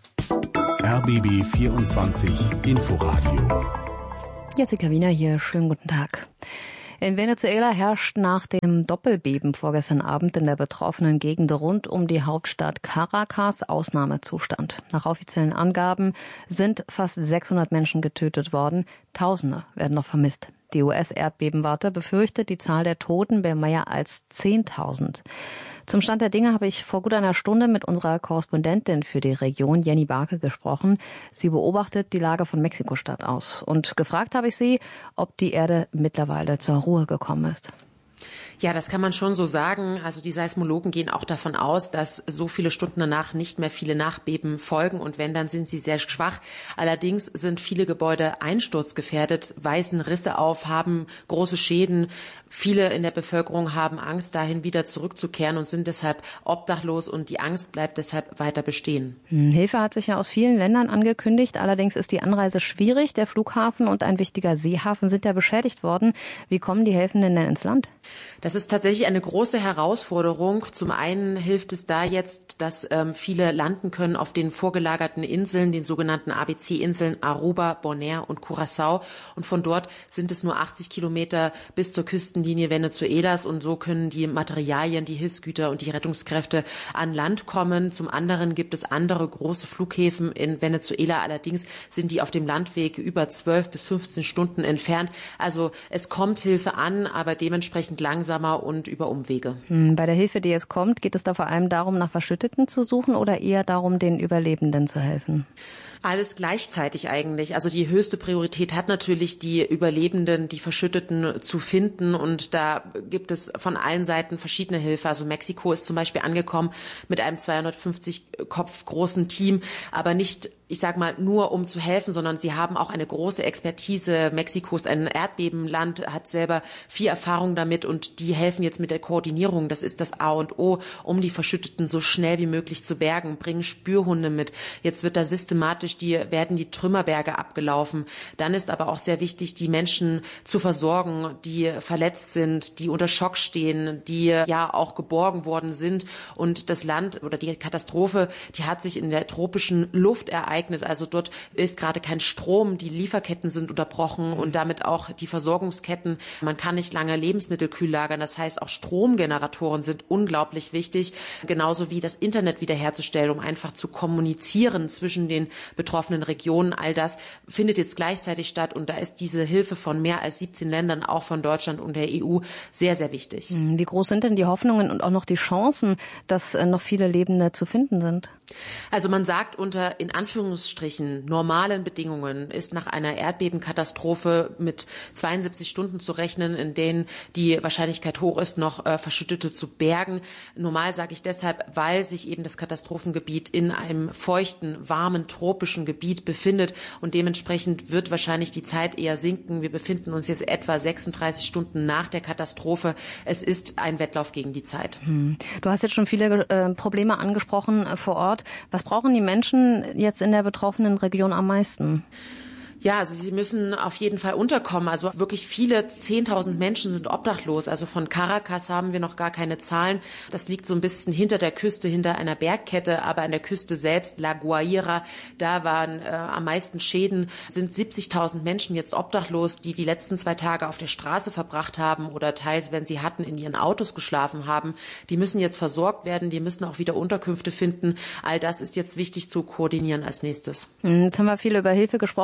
R B B vierundzwanzig Inforadio. Jessica Wiener hier, schönen guten Tag. In Venezuela herrscht nach dem Doppelbeben vorgestern Abend in der betroffenen Gegend rund um die Hauptstadt Caracas Ausnahmezustand. Nach offiziellen Angaben sind fast sechshundert Menschen getötet worden. Tausende werden noch vermisst. Die U S-Erdbebenwarte befürchtet die Zahl der Toten bei mehr als zehntausend. Zum Stand der Dinge habe ich vor gut einer Stunde mit unserer Korrespondentin für die Region, Jenny Barke, gesprochen. Sie beobachtet die Lage von Mexiko-Stadt aus. Und gefragt habe ich sie, ob die Erde mittlerweile zur Ruhe gekommen ist. Ja, das kann man schon so sagen. Also die Seismologen gehen auch davon aus, dass so viele Stunden danach nicht mehr viele Nachbeben folgen. Und wenn, dann sind sie sehr schwach. Allerdings sind viele Gebäude einsturzgefährdet, weisen Risse auf, haben große Schäden. Viele in der Bevölkerung haben Angst, dahin wieder zurückzukehren und sind deshalb obdachlos. Und die Angst bleibt deshalb weiter bestehen. Hilfe hat sich ja aus vielen Ländern angekündigt. Allerdings ist die Anreise schwierig. Der Flughafen und ein wichtiger Seehafen sind ja beschädigt worden. Wie kommen die Helfenden denn ins Land? Das ist tatsächlich eine große Herausforderung. Zum einen hilft es da jetzt, dass ähm, viele landen können auf den vorgelagerten Inseln, den sogenannten A B C-Inseln Aruba, Bonaire und Curaçao. Und von dort sind es nur achtzig Kilometer bis zur Küstenlinie Venezuelas. Und so können die Materialien, die Hilfsgüter und die Rettungskräfte an Land kommen. Zum anderen gibt es andere große Flughäfen in Venezuela. Allerdings sind die auf dem Landweg über zwölf bis fünfzehn Stunden entfernt. Also es kommt Hilfe an, aber dementsprechend langsamer und über Umwege. Bei der Hilfe, die jetzt kommt, geht es da vor allem darum, nach Verschütteten zu suchen oder eher darum, den Überlebenden zu helfen? Alles gleichzeitig eigentlich. Also die höchste Priorität hat natürlich die Überlebenden, die Verschütteten zu finden. Und da gibt es von allen Seiten verschiedene Hilfe. Also Mexiko ist zum Beispiel angekommen mit einem zweihundertfünfzig Kopf großen Team, aber nicht, ich sag mal, nur um zu helfen, sondern sie haben auch eine große Expertise. Mexiko ist ein Erdbebenland, hat selber viel Erfahrung damit und die helfen jetzt mit der Koordinierung. Das ist das A und O, um die Verschütteten so schnell wie möglich zu bergen, bringen Spürhunde mit. Jetzt wird da systematisch Die, werden die Trümmerberge abgelaufen. Dann ist aber auch sehr wichtig, die Menschen zu versorgen, die verletzt sind, die unter Schock stehen, die ja auch geborgen worden sind. Und das Land oder die Katastrophe, die hat sich in der tropischen Luft ereignet. Also dort ist gerade kein Strom, die Lieferketten sind unterbrochen und damit auch die Versorgungsketten. Man kann nicht lange Lebensmittel kühl lagern. Das heißt, auch Stromgeneratoren sind unglaublich wichtig. Genauso wie das Internet wiederherzustellen, um einfach zu kommunizieren zwischen den betroffenen Regionen. All das findet jetzt gleichzeitig statt und da ist diese Hilfe von mehr als siebzehn Ländern, auch von Deutschland und der E U, sehr, sehr wichtig. Wie groß sind denn die Hoffnungen und auch noch die Chancen, dass noch viele Lebende zu finden sind? Also man sagt, unter in Anführungsstrichen normalen Bedingungen ist nach einer Erdbebenkatastrophe mit zweiundsiebzig Stunden zu rechnen, in denen die Wahrscheinlichkeit hoch ist, noch äh, Verschüttete zu bergen. Normal sage ich deshalb, weil sich eben das Katastrophengebiet in einem feuchten, warmen, tropischen Gebiet befindet und dementsprechend wird wahrscheinlich die Zeit eher sinken. Wir befinden uns jetzt etwa sechsunddreißig Stunden nach der Katastrophe. Es ist ein Wettlauf gegen die Zeit. Hm. Du hast jetzt schon viele äh, Probleme angesprochen äh, vor Ort. Was brauchen die Menschen jetzt in der betroffenen Region am meisten? Ja, also sie müssen auf jeden Fall unterkommen. Also wirklich viele, zehntausend Menschen sind obdachlos. Also von Caracas haben wir noch gar keine Zahlen. Das liegt so ein bisschen hinter der Küste, hinter einer Bergkette. Aber an der Küste selbst, La Guaira, da waren äh, am meisten Schäden. Sind siebzigtausend Menschen jetzt obdachlos, die die letzten zwei Tage auf der Straße verbracht haben oder teils, wenn sie hatten, in ihren Autos geschlafen haben. Die müssen jetzt versorgt werden. Die müssen auch wieder Unterkünfte finden. All das ist jetzt wichtig zu koordinieren als nächstes. Jetzt haben wir viel über Hilfe gesprochen, die von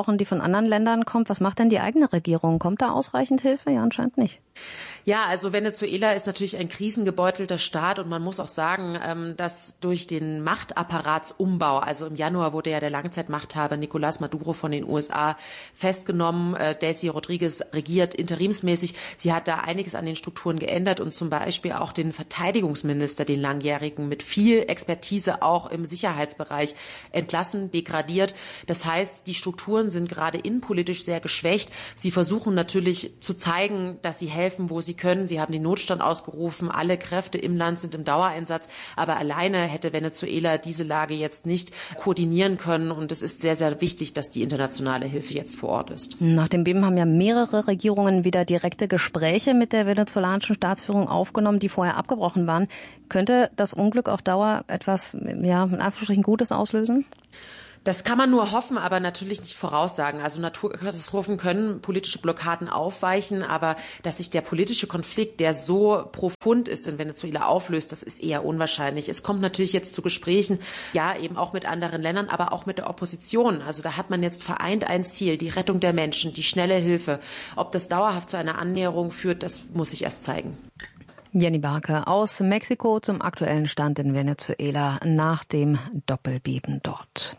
anderen Ländern kommt. Was macht denn die eigene Regierung? Kommt da ausreichend Hilfe? Ja, anscheinend nicht. Ja, also Venezuela ist natürlich ein krisengebeutelter Staat und man muss auch sagen, dass durch den Machtapparaatsumbau, also im Januar wurde ja der Langzeitmachthaber Nicolás Maduro von den U S A festgenommen. Delcy Rodriguez regiert interimsmäßig. Sie hat da einiges an den Strukturen geändert und zum Beispiel auch den Verteidigungsminister, den langjährigen, mit viel Expertise auch im Sicherheitsbereich entlassen, degradiert. Das heißt, die Strukturen sind gerade innenpolitisch sehr geschwächt. Sie versuchen natürlich zu zeigen, dass sie helfen, wo sie können. Sie haben den Notstand ausgerufen. Alle Kräfte im Land sind im Dauereinsatz. Aber alleine hätte Venezuela diese Lage jetzt nicht koordinieren können. Und es ist sehr, sehr wichtig, dass die internationale Hilfe jetzt vor Ort ist. Nach dem Beben haben ja mehrere Regierungen wieder direkte Gespräche mit der venezolanischen Staatsführung aufgenommen, die vorher abgebrochen waren. Könnte das Unglück auf Dauer etwas, ja, in Anführungsstrichen Gutes auslösen? Das kann man nur hoffen, aber natürlich nicht voraussagen. Also Naturkatastrophen können politische Blockaden aufweichen, aber dass sich der politische Konflikt, der so profund ist in Venezuela, auflöst, das ist eher unwahrscheinlich. Es kommt natürlich jetzt zu Gesprächen, ja, eben auch mit anderen Ländern, aber auch mit der Opposition. Also da hat man jetzt vereint ein Ziel, die Rettung der Menschen, die schnelle Hilfe. Ob das dauerhaft zu einer Annäherung führt, das muss sich erst zeigen. Jenny Barke aus Mexiko zum aktuellen Stand in Venezuela nach dem Doppelbeben dort.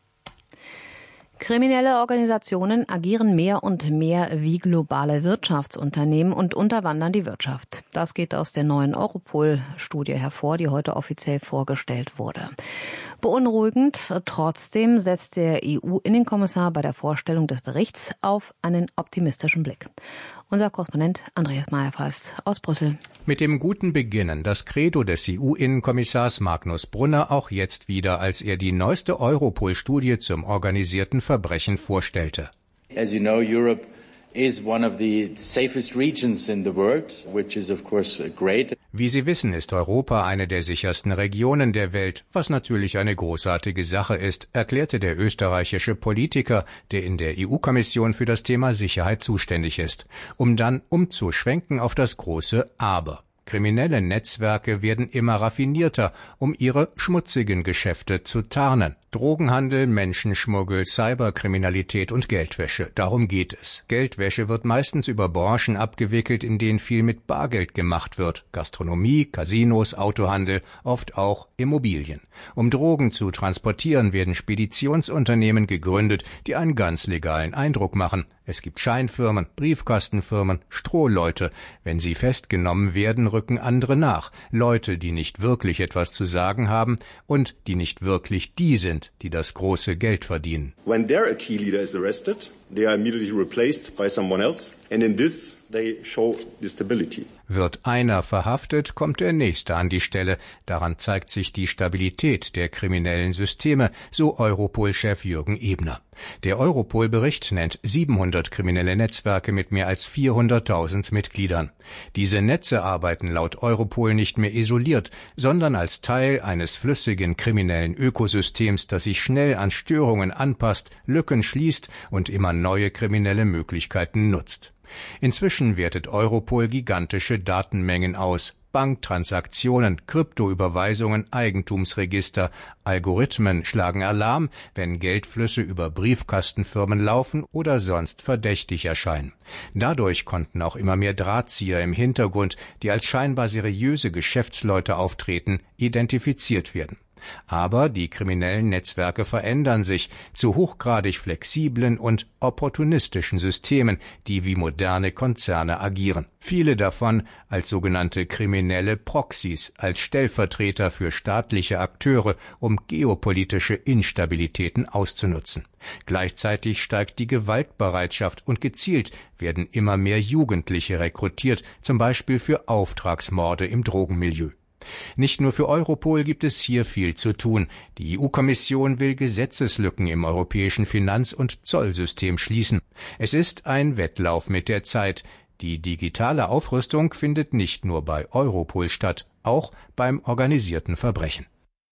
Kriminelle Organisationen agieren mehr und mehr wie globale Wirtschaftsunternehmen und unterwandern die Wirtschaft. Das geht aus der neuen Europol-Studie hervor, die heute offiziell vorgestellt wurde. Beunruhigend trotzdem setzt der E U-Innenkommissar bei der Vorstellung des Berichts auf einen optimistischen Blick. Unser Korrespondent Andreas Meyer-Feist aus Brüssel. Mit dem guten Beginnen das Credo des E U-Innenkommissars Magnus Brunner auch jetzt wieder, als er die neueste Europol-Studie zum organisierten Verbrechen vorstellte. As you know, Europe is one of the safest regions in the world, which is of course great. Wie Sie wissen, ist Europa eine der sichersten Regionen der Welt, was natürlich eine großartige Sache ist, erklärte der österreichische Politiker, der in der E U-Kommission für das Thema Sicherheit zuständig ist, um dann umzuschwenken auf das große Aber. Kriminelle Netzwerke werden immer raffinierter, um ihre schmutzigen Geschäfte zu tarnen. Drogenhandel, Menschenschmuggel, Cyberkriminalität und Geldwäsche. Darum geht es. Geldwäsche wird meistens über Branchen abgewickelt, in denen viel mit Bargeld gemacht wird. Gastronomie, Casinos, Autohandel, oft auch Immobilien. Um Drogen zu transportieren, werden Speditionsunternehmen gegründet, die einen ganz legalen Eindruck machen. Es gibt Scheinfirmen, Briefkastenfirmen, Strohleute. Wenn sie festgenommen werden, rücken andere nach. Leute, die nicht wirklich etwas zu sagen haben und die nicht wirklich die sind, die das große Geld verdienen. When their key leader is arrested, they are immediately replaced by someone else, and in this they show the stability. Wird einer verhaftet, kommt der nächste an die Stelle. Daran zeigt sich die Stabilität der kriminellen Systeme, so Europol-Chef Jürgen Ebner. Der Europol-Bericht nennt siebenhundert kriminelle Netzwerke mit mehr als vierhunderttausend Mitgliedern. Diese Netze arbeiten laut Europol nicht mehr isoliert, sondern als Teil eines flüssigen kriminellen Ökosystems, das sich schnell an Störungen anpasst, Lücken schließt und immer neue kriminelle Möglichkeiten nutzt. Inzwischen wertet Europol gigantische Datenmengen aus. Banktransaktionen, Kryptoüberweisungen, Eigentumsregister, Algorithmen schlagen Alarm, wenn Geldflüsse über Briefkastenfirmen laufen oder sonst verdächtig erscheinen. Dadurch konnten auch immer mehr Drahtzieher im Hintergrund, die als scheinbar seriöse Geschäftsleute auftreten, identifiziert werden. Aber die kriminellen Netzwerke verändern sich zu hochgradig flexiblen und opportunistischen Systemen, die wie moderne Konzerne agieren. Viele davon als sogenannte kriminelle Proxys, als Stellvertreter für staatliche Akteure, um geopolitische Instabilitäten auszunutzen. Gleichzeitig steigt die Gewaltbereitschaft und gezielt werden immer mehr Jugendliche rekrutiert, zum Beispiel für Auftragsmorde im Drogenmilieu. Nicht nur für Europol gibt es hier viel zu tun. Die E U-Kommission will Gesetzeslücken im europäischen Finanz- und Zollsystem schließen. Es ist ein Wettlauf mit der Zeit. Die digitale Aufrüstung findet nicht nur bei Europol statt, auch beim organisierten Verbrechen.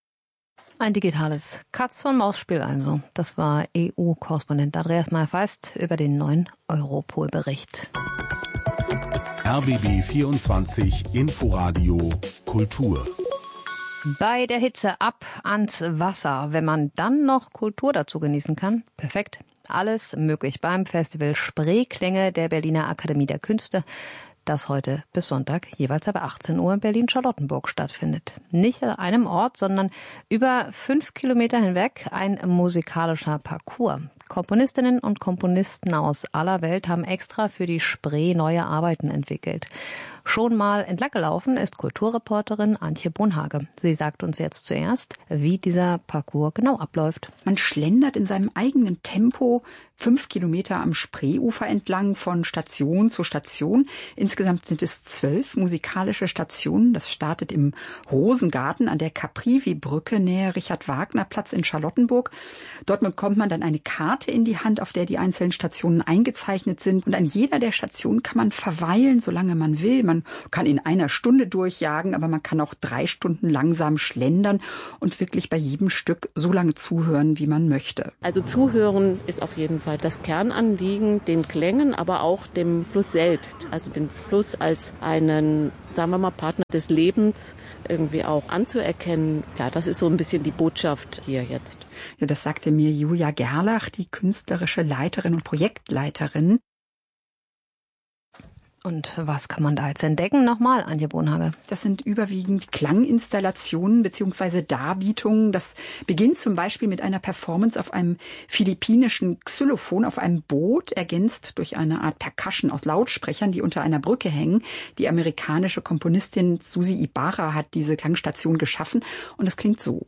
Ein digitales Katz-und-Maus-Spiel also. Das war E U-Korrespondent Andreas Meyer-Feist über den neuen Europol-Bericht. R B B vierundzwanzig Inforadio Kultur. Bei der Hitze ab ans Wasser. Wenn man dann noch Kultur dazu genießen kann, perfekt. Alles möglich beim Festival Spreeklänge der Berliner Akademie der Künste, das heute bis Sonntag jeweils ab achtzehn Uhr in Berlin-Charlottenburg stattfindet. Nicht an einem Ort, sondern über fünf Kilometer hinweg ein musikalischer Parcours. Komponistinnen und Komponisten aus aller Welt haben extra für die Spree neue Arbeiten entwickelt. Schon mal entlang gelaufen ist Kulturreporterin Antje Bonhage. Sie sagt uns jetzt zuerst, wie dieser Parcours genau abläuft. Man schlendert in seinem eigenen Tempo fünf Kilometer am Spreeufer entlang von Station zu Station. Insgesamt sind es zwölf musikalische Stationen. Das startet im Rosengarten an der Caprivi-Brücke nähe Richard-Wagner-Platz in Charlottenburg. Dort bekommt man dann eine Karte in die Hand, auf der die einzelnen Stationen eingezeichnet sind. Und an jeder der Stationen kann man verweilen, solange man will. Man kann in einer Stunde durchjagen, aber man kann auch drei Stunden langsam schlendern und wirklich bei jedem Stück so lange zuhören, wie man möchte. Also zuhören ist auf jeden Fall das Kernanliegen, den Klängen, aber auch dem Fluss selbst. Also den Fluss als einen, sagen wir mal, Partner des Lebens irgendwie auch anzuerkennen. Ja, das ist so ein bisschen die Botschaft hier jetzt. Ja, das sagte mir Julia Gerlach, die künstlerische Leiterin und Projektleiterin. Und was kann man da jetzt entdecken? Nochmal, Antje Bonhage. Das sind überwiegend Klanginstallationen bzw. Darbietungen. Das beginnt zum Beispiel mit einer Performance auf einem philippinischen Xylophon auf einem Boot, ergänzt durch eine Art Percussion aus Lautsprechern, die unter einer Brücke hängen. Die amerikanische Komponistin Susi Ibarra hat diese Klangstation geschaffen und das klingt so.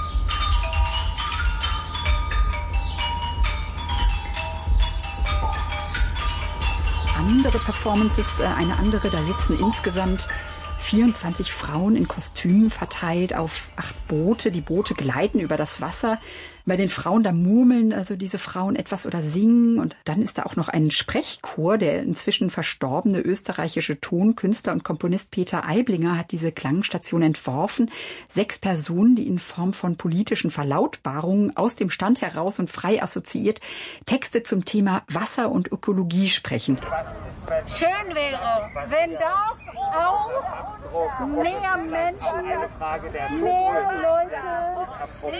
Andere Performances, eine andere, da sitzen insgesamt vierundzwanzig Frauen in Kostümen verteilt auf acht Boote. Die Boote gleiten über das Wasser. Bei den Frauen, da murmeln also diese Frauen etwas oder singen. Und dann ist da auch noch ein Sprechchor. Der inzwischen verstorbene österreichische Tonkünstler und Komponist Peter Aiblinger hat diese Klangstation entworfen. Sechs Personen, die in Form von politischen Verlautbarungen aus dem Stand heraus und frei assoziiert Texte zum Thema Wasser und Ökologie sprechen. Schön wäre, wenn das auch mehr Menschen, mehr Leute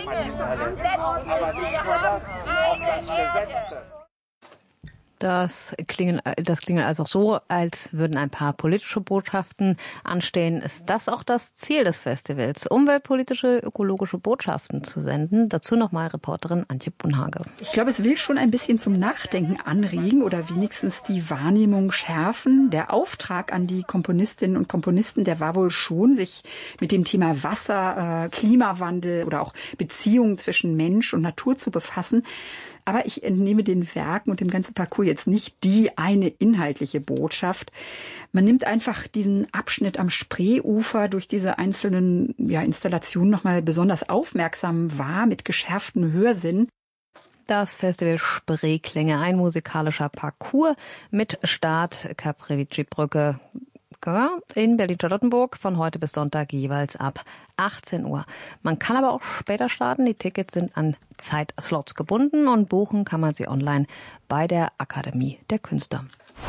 Das klingen, das klingen also so, als würden ein paar politische Botschaften anstehen. Ist das auch das Ziel des Festivals, umweltpolitische, ökologische Botschaften zu senden? Dazu nochmal Reporterin Antje Bonhage. Ich glaube, es will schon ein bisschen zum Nachdenken anregen oder wenigstens die Wahrnehmung schärfen. Der Auftrag an die Komponistinnen und Komponisten, der war wohl schon, sich mit dem Thema Wasser, Klimawandel oder auch Beziehungen zwischen Mensch und Natur zu befassen. Aber ich entnehme den Werken und dem ganzen Parcours jetzt nicht die eine inhaltliche Botschaft. Man nimmt einfach diesen Abschnitt am Spreeufer durch diese einzelnen ja, Installationen nochmal besonders aufmerksam wahr, mit geschärftem Hörsinn. Das Festival Spreeklänge, ein musikalischer Parcours mit Start Caprivi-Brücke in Berlin-Charlottenburg von heute bis Sonntag jeweils ab achtzehn Uhr. Man kann aber auch später starten. Die Tickets sind an Zeitslots gebunden und buchen kann man sie online bei der Akademie der Künste.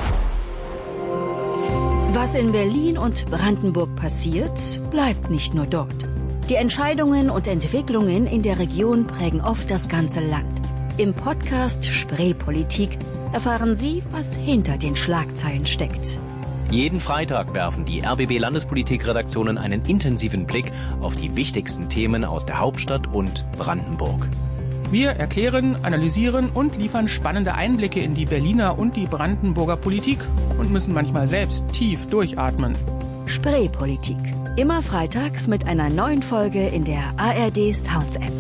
Was in Berlin und Brandenburg passiert, bleibt nicht nur dort. Die Entscheidungen und Entwicklungen in der Region prägen oft das ganze Land. Im Podcast Spreepolitik erfahren Sie, was hinter den Schlagzeilen steckt. Jeden Freitag werfen die R B B-Landespolitik-Redaktionen einen intensiven Blick auf die wichtigsten Themen aus der Hauptstadt und Brandenburg. Wir erklären, analysieren und liefern spannende Einblicke in die Berliner und die Brandenburger Politik und müssen manchmal selbst tief durchatmen. Spreepolitik. Immer freitags mit einer neuen Folge in der A R D Sounds App.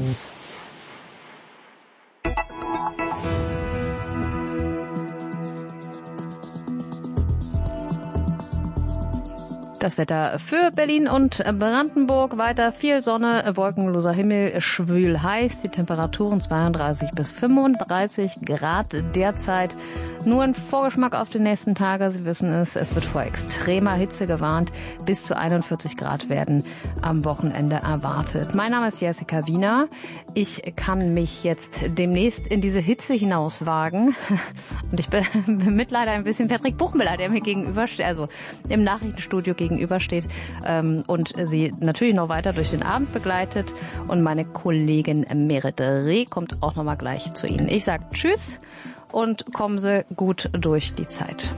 Das Wetter für Berlin und Brandenburg. Weiter viel Sonne, wolkenloser Himmel, schwül heiß. Die Temperaturen zweiunddreißig bis fünfunddreißig Grad derzeit. Nur ein Vorgeschmack auf die nächsten Tage. Sie wissen es, es wird vor extremer Hitze gewarnt. Bis zu einundvierzig Grad werden am Wochenende erwartet. Mein Name ist Jessica Wiener. Ich kann mich jetzt demnächst in diese Hitze hinauswagen. Und ich bin mit leider ein bisschen Patrick Buchmüller, der mir gegenübersteht, also im Nachrichtenstudio gegenübersteht und sie natürlich noch weiter durch den Abend begleitet. Und meine Kollegin Merit Reh kommt auch noch mal gleich zu Ihnen. Ich sage Tschüss und kommen Sie gut durch die Zeit.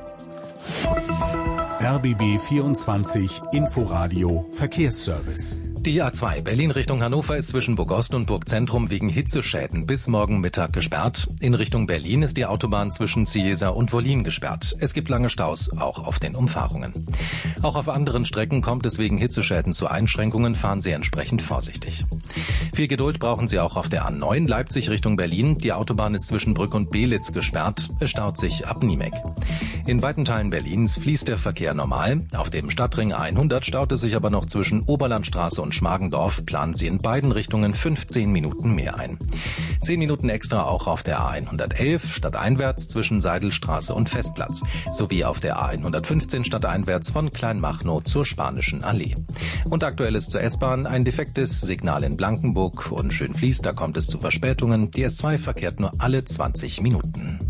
R B B vierundzwanzig Inforadio Verkehrsservice. Die A zwei Berlin Richtung Hannover ist zwischen Burg Ost und Burg Zentrum wegen Hitzeschäden bis morgen Mittag gesperrt. In Richtung Berlin ist die Autobahn zwischen Ciesa und Wollin gesperrt. Es gibt lange Staus, auch auf den Umfahrungen. Auch auf anderen Strecken kommt es wegen Hitzeschäden zu Einschränkungen. Fahren Sie entsprechend vorsichtig. Viel Geduld brauchen Sie auch auf der A neun Leipzig Richtung Berlin. Die Autobahn ist zwischen Brück und Belitz gesperrt. Es staut sich ab Niemek. In weiten Teilen Berlins fließt der Verkehr normal. Auf dem Stadtring hundert staut es sich aber noch zwischen Oberlandstraße und Schmargendorf. Planen Sie in beiden Richtungen fünfzehn Minuten mehr ein. zehn Minuten extra auch auf der A hundertelf stadteinwärts zwischen Seidelstraße und Festplatz. Sowie auf der A hundertfünfzehn stadteinwärts von Kleinmachnow zur Spanischen Allee. Und aktuell ist zur S-Bahn ein defektes Signal in Blankenburg und Schönfließ. Da kommt es zu Verspätungen. Die S zwei verkehrt nur alle zwanzig Minuten.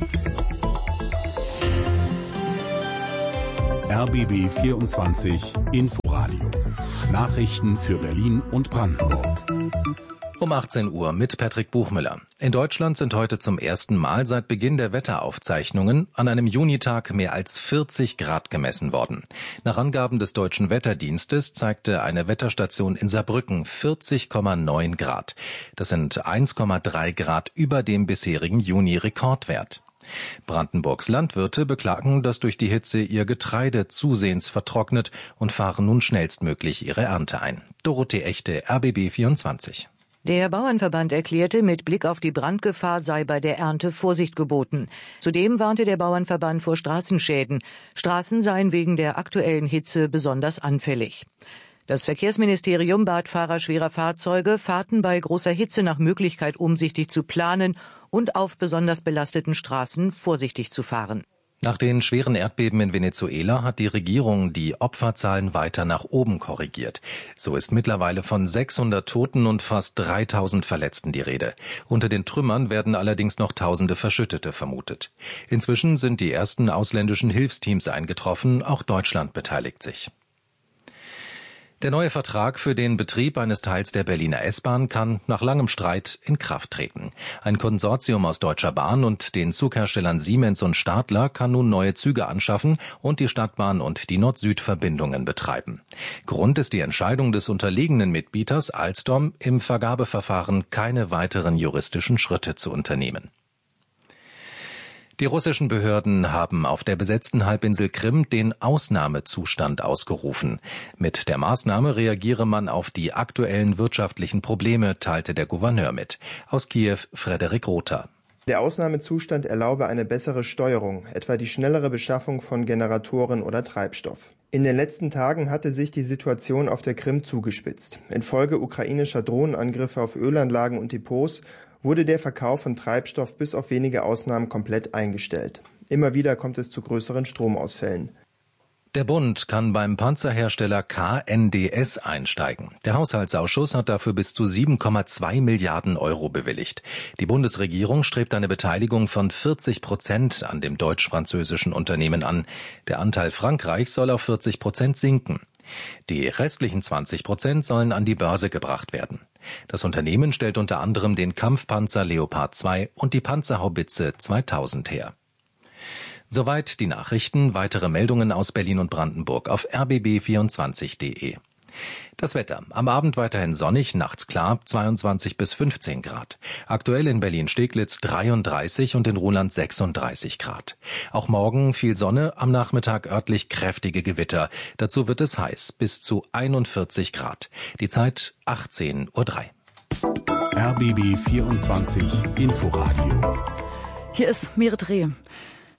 R B B vierundzwanzig Inforadio. Nachrichten für Berlin und Brandenburg. Um achtzehn Uhr mit Patrick Buchmüller. In Deutschland sind heute zum ersten Mal seit Beginn der Wetteraufzeichnungen an einem Junitag mehr als vierzig Grad gemessen worden. Nach Angaben des Deutschen Wetterdienstes zeigte eine Wetterstation in Saarbrücken vierzig Komma neun Grad. Das sind eins Komma drei Grad über dem bisherigen Juni-Rekordwert. Brandenburgs Landwirte beklagen, dass durch die Hitze ihr Getreide zusehends vertrocknet und fahren nun schnellstmöglich ihre Ernte ein. Dorothee Echte, R B B vierundzwanzig. Der Bauernverband erklärte, mit Blick auf die Brandgefahr sei bei der Ernte Vorsicht geboten. Zudem warnte der Bauernverband vor Straßenschäden. Straßen seien wegen der aktuellen Hitze besonders anfällig. Das Verkehrsministerium bat Fahrer schwerer Fahrzeuge, Fahrten bei großer Hitze nach Möglichkeit umsichtig zu planen und auf besonders belasteten Straßen vorsichtig zu fahren. Nach den schweren Erdbeben in Venezuela hat die Regierung die Opferzahlen weiter nach oben korrigiert. So ist mittlerweile von sechshundert Toten und fast dreitausend Verletzten die Rede. Unter den Trümmern werden allerdings noch tausende Verschüttete vermutet. Inzwischen sind die ersten ausländischen Hilfsteams eingetroffen, auch Deutschland beteiligt sich. Der neue Vertrag für den Betrieb eines Teils der Berliner S-Bahn kann nach langem Streit in Kraft treten. Ein Konsortium aus Deutscher Bahn und den Zugherstellern Siemens und Stadler kann nun neue Züge anschaffen und die Stadtbahn und die Nord-Süd-Verbindungen betreiben. Grund ist die Entscheidung des unterlegenen Mitbieters Alstom, im Vergabeverfahren keine weiteren juristischen Schritte zu unternehmen. Die russischen Behörden haben auf der besetzten Halbinsel Krim den Ausnahmezustand ausgerufen. Mit der Maßnahme reagiere man auf die aktuellen wirtschaftlichen Probleme, teilte der Gouverneur mit. Aus Kiew Frederik Rother. Der Ausnahmezustand erlaube eine bessere Steuerung, etwa die schnellere Beschaffung von Generatoren oder Treibstoff. In den letzten Tagen hatte sich die Situation auf der Krim zugespitzt. Infolge ukrainischer Drohnenangriffe auf Ölanlagen und Depots wurde der Verkauf von Treibstoff bis auf wenige Ausnahmen komplett eingestellt. Immer wieder kommt es zu größeren Stromausfällen. Der Bund kann beim Panzerhersteller K N D S einsteigen. Der Haushaltsausschuss hat dafür bis zu sieben Komma zwei Milliarden Euro bewilligt. Die Bundesregierung strebt eine Beteiligung von vierzig Prozent an dem deutsch-französischen Unternehmen an. Der Anteil Frankreichs soll auf vierzig Prozent sinken. Die restlichen zwanzig Prozent sollen an die Börse gebracht werden. Das Unternehmen stellt unter anderem den Kampfpanzer Leopard zwei und die Panzerhaubitze zweitausend her. Soweit die Nachrichten. Weitere Meldungen aus Berlin und Brandenburg auf r b b vierundzwanzig punkt de. Das Wetter. Am Abend weiterhin sonnig, nachts klar, zweiundzwanzig bis fünfzehn Grad. Aktuell in Berlin-Steglitz dreiunddreißig und in Ruhland sechsunddreißig Grad. Auch morgen viel Sonne, am Nachmittag örtlich kräftige Gewitter. Dazu wird es heiß, bis zu einundvierzig Grad. Die Zeit achtzehn Uhr drei. R B B vierundzwanzig Inforadio. Hier ist Merit Reh.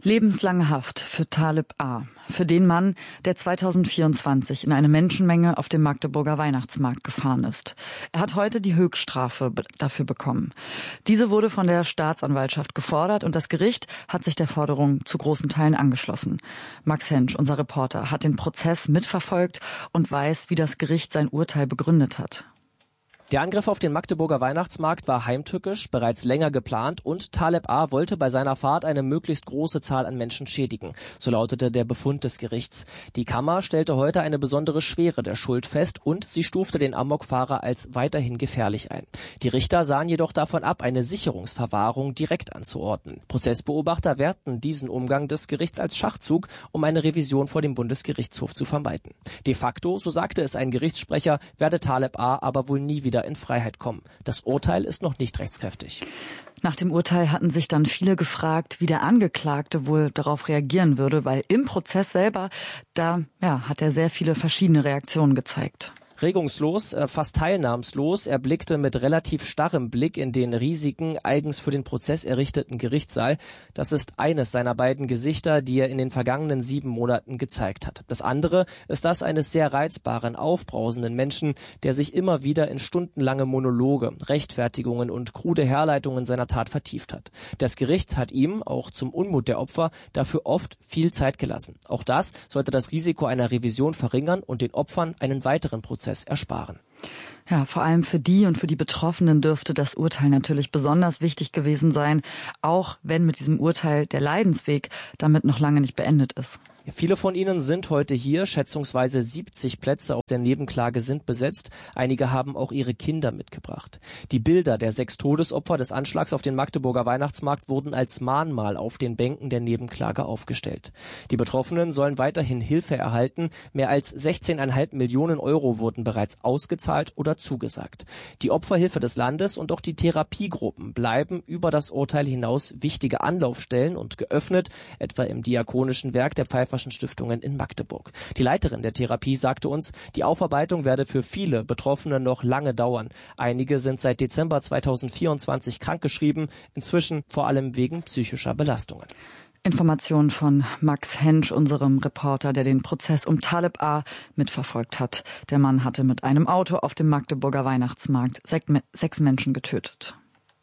Lebenslange Haft für Talib A., für den Mann, der zweitausendvierundzwanzig in eine Menschenmenge auf dem Magdeburger Weihnachtsmarkt gefahren ist. Er hat heute die Höchststrafe dafür bekommen. Diese wurde von der Staatsanwaltschaft gefordert und das Gericht hat sich der Forderung zu großen Teilen angeschlossen. Max Hensch, unser Reporter, hat den Prozess mitverfolgt und weiß, wie das Gericht sein Urteil begründet hat. Der Angriff auf den Magdeburger Weihnachtsmarkt war heimtückisch, bereits länger geplant und Talib A. wollte bei seiner Fahrt eine möglichst große Zahl an Menschen schädigen. So lautete der Befund des Gerichts. Die Kammer stellte heute eine besondere Schwere der Schuld fest und sie stufte den Amokfahrer als weiterhin gefährlich ein. Die Richter sahen jedoch davon ab, eine Sicherungsverwahrung direkt anzuordnen. Prozessbeobachter werten diesen Umgang des Gerichts als Schachzug, um eine Revision vor dem Bundesgerichtshof zu vermeiden. De facto, so sagte es ein Gerichtssprecher, werde Talib A. aber wohl nie wieder in Freiheit kommen. Das Urteil ist noch nicht rechtskräftig. Nach dem Urteil hatten sich dann viele gefragt, wie der Angeklagte wohl darauf reagieren würde, weil im Prozess selber, da ja, hat er sehr viele verschiedene Reaktionen gezeigt. Regungslos, fast teilnahmslos, er blickte mit relativ starrem Blick in den riesigen, eigens für den Prozess errichteten Gerichtssaal. Das ist eines seiner beiden Gesichter, die er in den vergangenen sieben Monaten gezeigt hat. Das andere ist das eines sehr reizbaren, aufbrausenden Menschen, der sich immer wieder in stundenlange Monologe, Rechtfertigungen und krude Herleitungen seiner Tat vertieft hat. Das Gericht hat ihm, auch zum Unmut der Opfer, dafür oft viel Zeit gelassen. Auch das sollte das Risiko einer Revision verringern und den Opfern einen weiteren Prozess ersparen. Ja, vor allem für die und für die Betroffenen dürfte das Urteil natürlich besonders wichtig gewesen sein, auch wenn mit diesem Urteil der Leidensweg damit noch lange nicht beendet ist. Viele von ihnen sind heute hier, schätzungsweise siebzig Plätze auf der Nebenklage sind besetzt. Einige haben auch ihre Kinder mitgebracht. Die Bilder der sechs Todesopfer des Anschlags auf den Magdeburger Weihnachtsmarkt wurden als Mahnmal auf den Bänken der Nebenklage aufgestellt. Die Betroffenen sollen weiterhin Hilfe erhalten. Mehr als sechzehn Komma fünf Millionen Euro wurden bereits ausgezahlt oder zugesagt. Die Opferhilfe des Landes und auch die Therapiegruppen bleiben über das Urteil hinaus wichtige Anlaufstellen und geöffnet, etwa im diakonischen Werk der Pfeifferschen Stiftungen in Magdeburg. Die Leiterin der Therapie sagte uns, die Aufarbeitung werde für viele Betroffene noch lange dauern. Einige sind seit Dezember zweitausendvierundzwanzig krankgeschrieben, inzwischen vor allem wegen psychischer Belastungen. Informationen von Max Hensch, unserem Reporter, der den Prozess um Talib A. mitverfolgt hat. Der Mann hatte mit einem Auto auf dem Magdeburger Weihnachtsmarkt sechs Menschen getötet.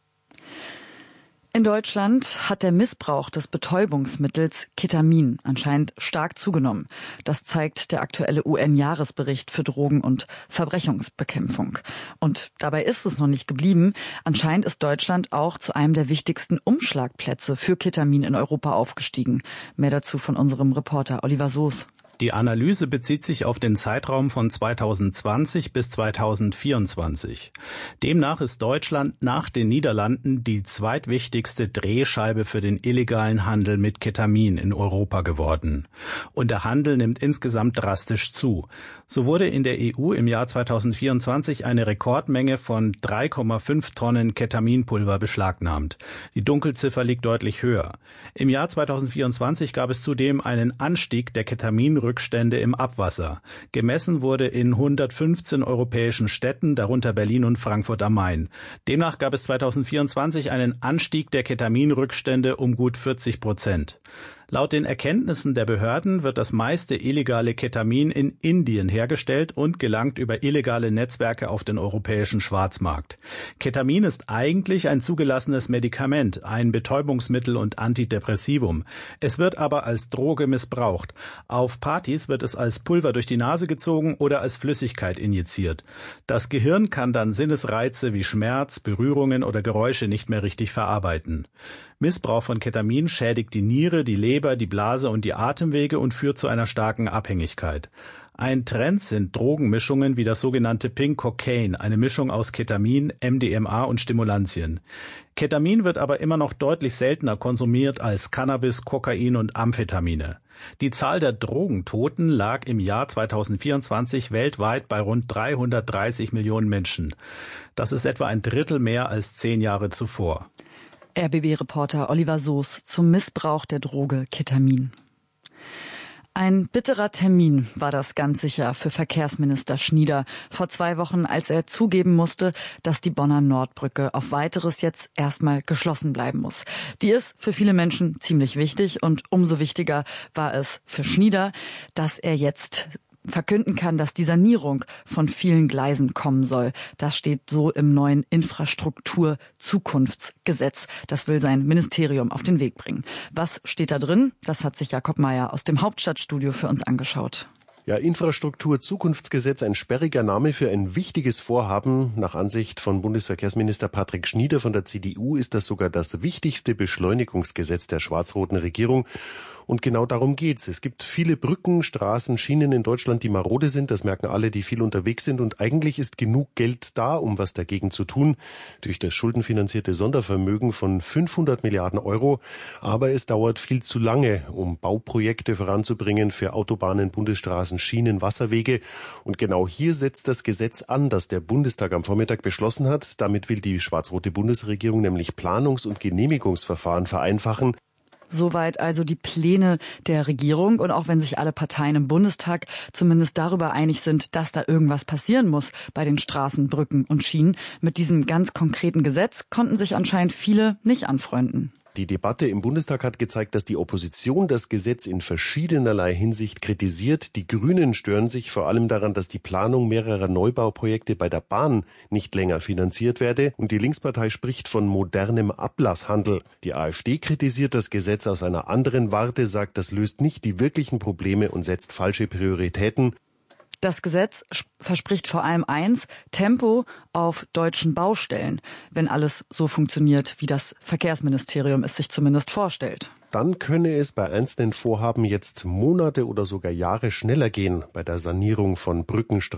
In Deutschland hat der Missbrauch des Betäubungsmittels Ketamin anscheinend stark zugenommen. Das zeigt der aktuelle U N-Jahresbericht für Drogen- und Verbrechensbekämpfung. Und dabei ist es noch nicht geblieben. Anscheinend ist Deutschland auch zu einem der wichtigsten Umschlagplätze für Ketamin in Europa aufgestiegen. Mehr dazu von unserem Reporter Oliver Soos. Die Analyse bezieht sich auf den Zeitraum von zweitausendzwanzig bis zweitausendvierundzwanzig. Demnach ist Deutschland nach den Niederlanden die zweitwichtigste Drehscheibe für den illegalen Handel mit Ketamin in Europa geworden. Und der Handel nimmt insgesamt drastisch zu. So wurde in der E U im Jahr zweitausendvierundzwanzig eine Rekordmenge von drei Komma fünf Tonnen Ketaminpulver beschlagnahmt. Die Dunkelziffer liegt deutlich höher. Im Jahr zweitausendvierundzwanzig gab es zudem einen Anstieg der Ketaminrückstände Rückstände im Abwasser. Gemessen wurde in hundertfünfzehn europäischen Städten, darunter Berlin und Frankfurt am Main. Demnach gab es zweitausendvierundzwanzig einen Anstieg der Ketaminrückstände um gut vierzig Prozent. Laut den Erkenntnissen der Behörden wird das meiste illegale Ketamin in Indien hergestellt und gelangt über illegale Netzwerke auf den europäischen Schwarzmarkt. Ketamin ist eigentlich ein zugelassenes Medikament, ein Betäubungsmittel und Antidepressivum. Es wird aber als Droge missbraucht. Auf Partys wird es als Pulver durch die Nase gezogen oder als Flüssigkeit injiziert. Das Gehirn kann dann Sinnesreize wie Schmerz, Berührungen oder Geräusche nicht mehr richtig verarbeiten. Missbrauch von Ketamin schädigt die Niere, die Leber, die Blase und die Atemwege und führt zu einer starken Abhängigkeit. Ein Trend sind Drogenmischungen wie das sogenannte Pink Cocaine, eine Mischung aus Ketamin, M D M A und Stimulantien. Ketamin wird aber immer noch deutlich seltener konsumiert als Cannabis, Kokain und Amphetamine. Die Zahl der Drogentoten lag im Jahr zweitausendvierundzwanzig weltweit bei rund dreihundertdreißig Millionen Menschen. Das ist etwa ein Drittel mehr als zehn Jahre zuvor. R B B-Reporter Oliver Soos zum Missbrauch der Droge Ketamin. Ein bitterer Termin war das ganz sicher für Verkehrsminister Schnieder vor zwei Wochen, als er zugeben musste, dass die Bonner Nordbrücke auf Weiteres jetzt erstmal geschlossen bleiben muss. Die ist für viele Menschen ziemlich wichtig und umso wichtiger war es für Schnieder, dass er jetzt verkünden kann, dass die Sanierung von vielen Gleisen kommen soll. Das steht so im neuen Infrastruktur-Zukunftsgesetz. Das will sein Ministerium auf den Weg bringen. Was steht da drin? Das hat sich Jakob Mayer aus dem Hauptstadtstudio für uns angeschaut. Ja, Infrastruktur-Zukunftsgesetz, ein sperriger Name für ein wichtiges Vorhaben. Nach Ansicht von Bundesverkehrsminister Patrick Schnieder von der C D U ist das sogar das wichtigste Beschleunigungsgesetz der schwarz-roten Regierung. Und genau darum geht's. Es gibt viele Brücken, Straßen, Schienen in Deutschland, die marode sind. Das merken alle, die viel unterwegs sind. Und eigentlich ist genug Geld da, um was dagegen zu tun. Durch das schuldenfinanzierte Sondervermögen von fünfhundert Milliarden Euro. Aber es dauert viel zu lange, um Bauprojekte voranzubringen für Autobahnen, Bundesstraßen, Schienen, Wasserwege. Und genau hier setzt das Gesetz an, das der Bundestag am Vormittag beschlossen hat. Damit will die schwarz-rote Bundesregierung nämlich Planungs- und Genehmigungsverfahren vereinfachen. Soweit also die Pläne der Regierung. Und auch wenn sich alle Parteien im Bundestag zumindest darüber einig sind, dass da irgendwas passieren muss bei den Straßen, Brücken und Schienen, mit diesem ganz konkreten Gesetz konnten sich anscheinend viele nicht anfreunden. Die Debatte im Bundestag hat gezeigt, dass die Opposition das Gesetz in verschiedenerlei Hinsicht kritisiert. Die Grünen stören sich vor allem daran, dass die Planung mehrerer Neubauprojekte bei der Bahn nicht länger finanziert werde. Und die Linkspartei spricht von modernem Ablasshandel. Die AfD kritisiert das Gesetz aus einer anderen Warte, sagt, das löst nicht die wirklichen Probleme und setzt falsche Prioritäten. Das Gesetz verspricht vor allem eins, Tempo auf deutschen Baustellen, wenn alles so funktioniert, wie das Verkehrsministerium es sich zumindest vorstellt. Dann könne es bei einzelnen Vorhaben jetzt Monate oder sogar Jahre schneller gehen, bei der Sanierung von Brücken, Straßen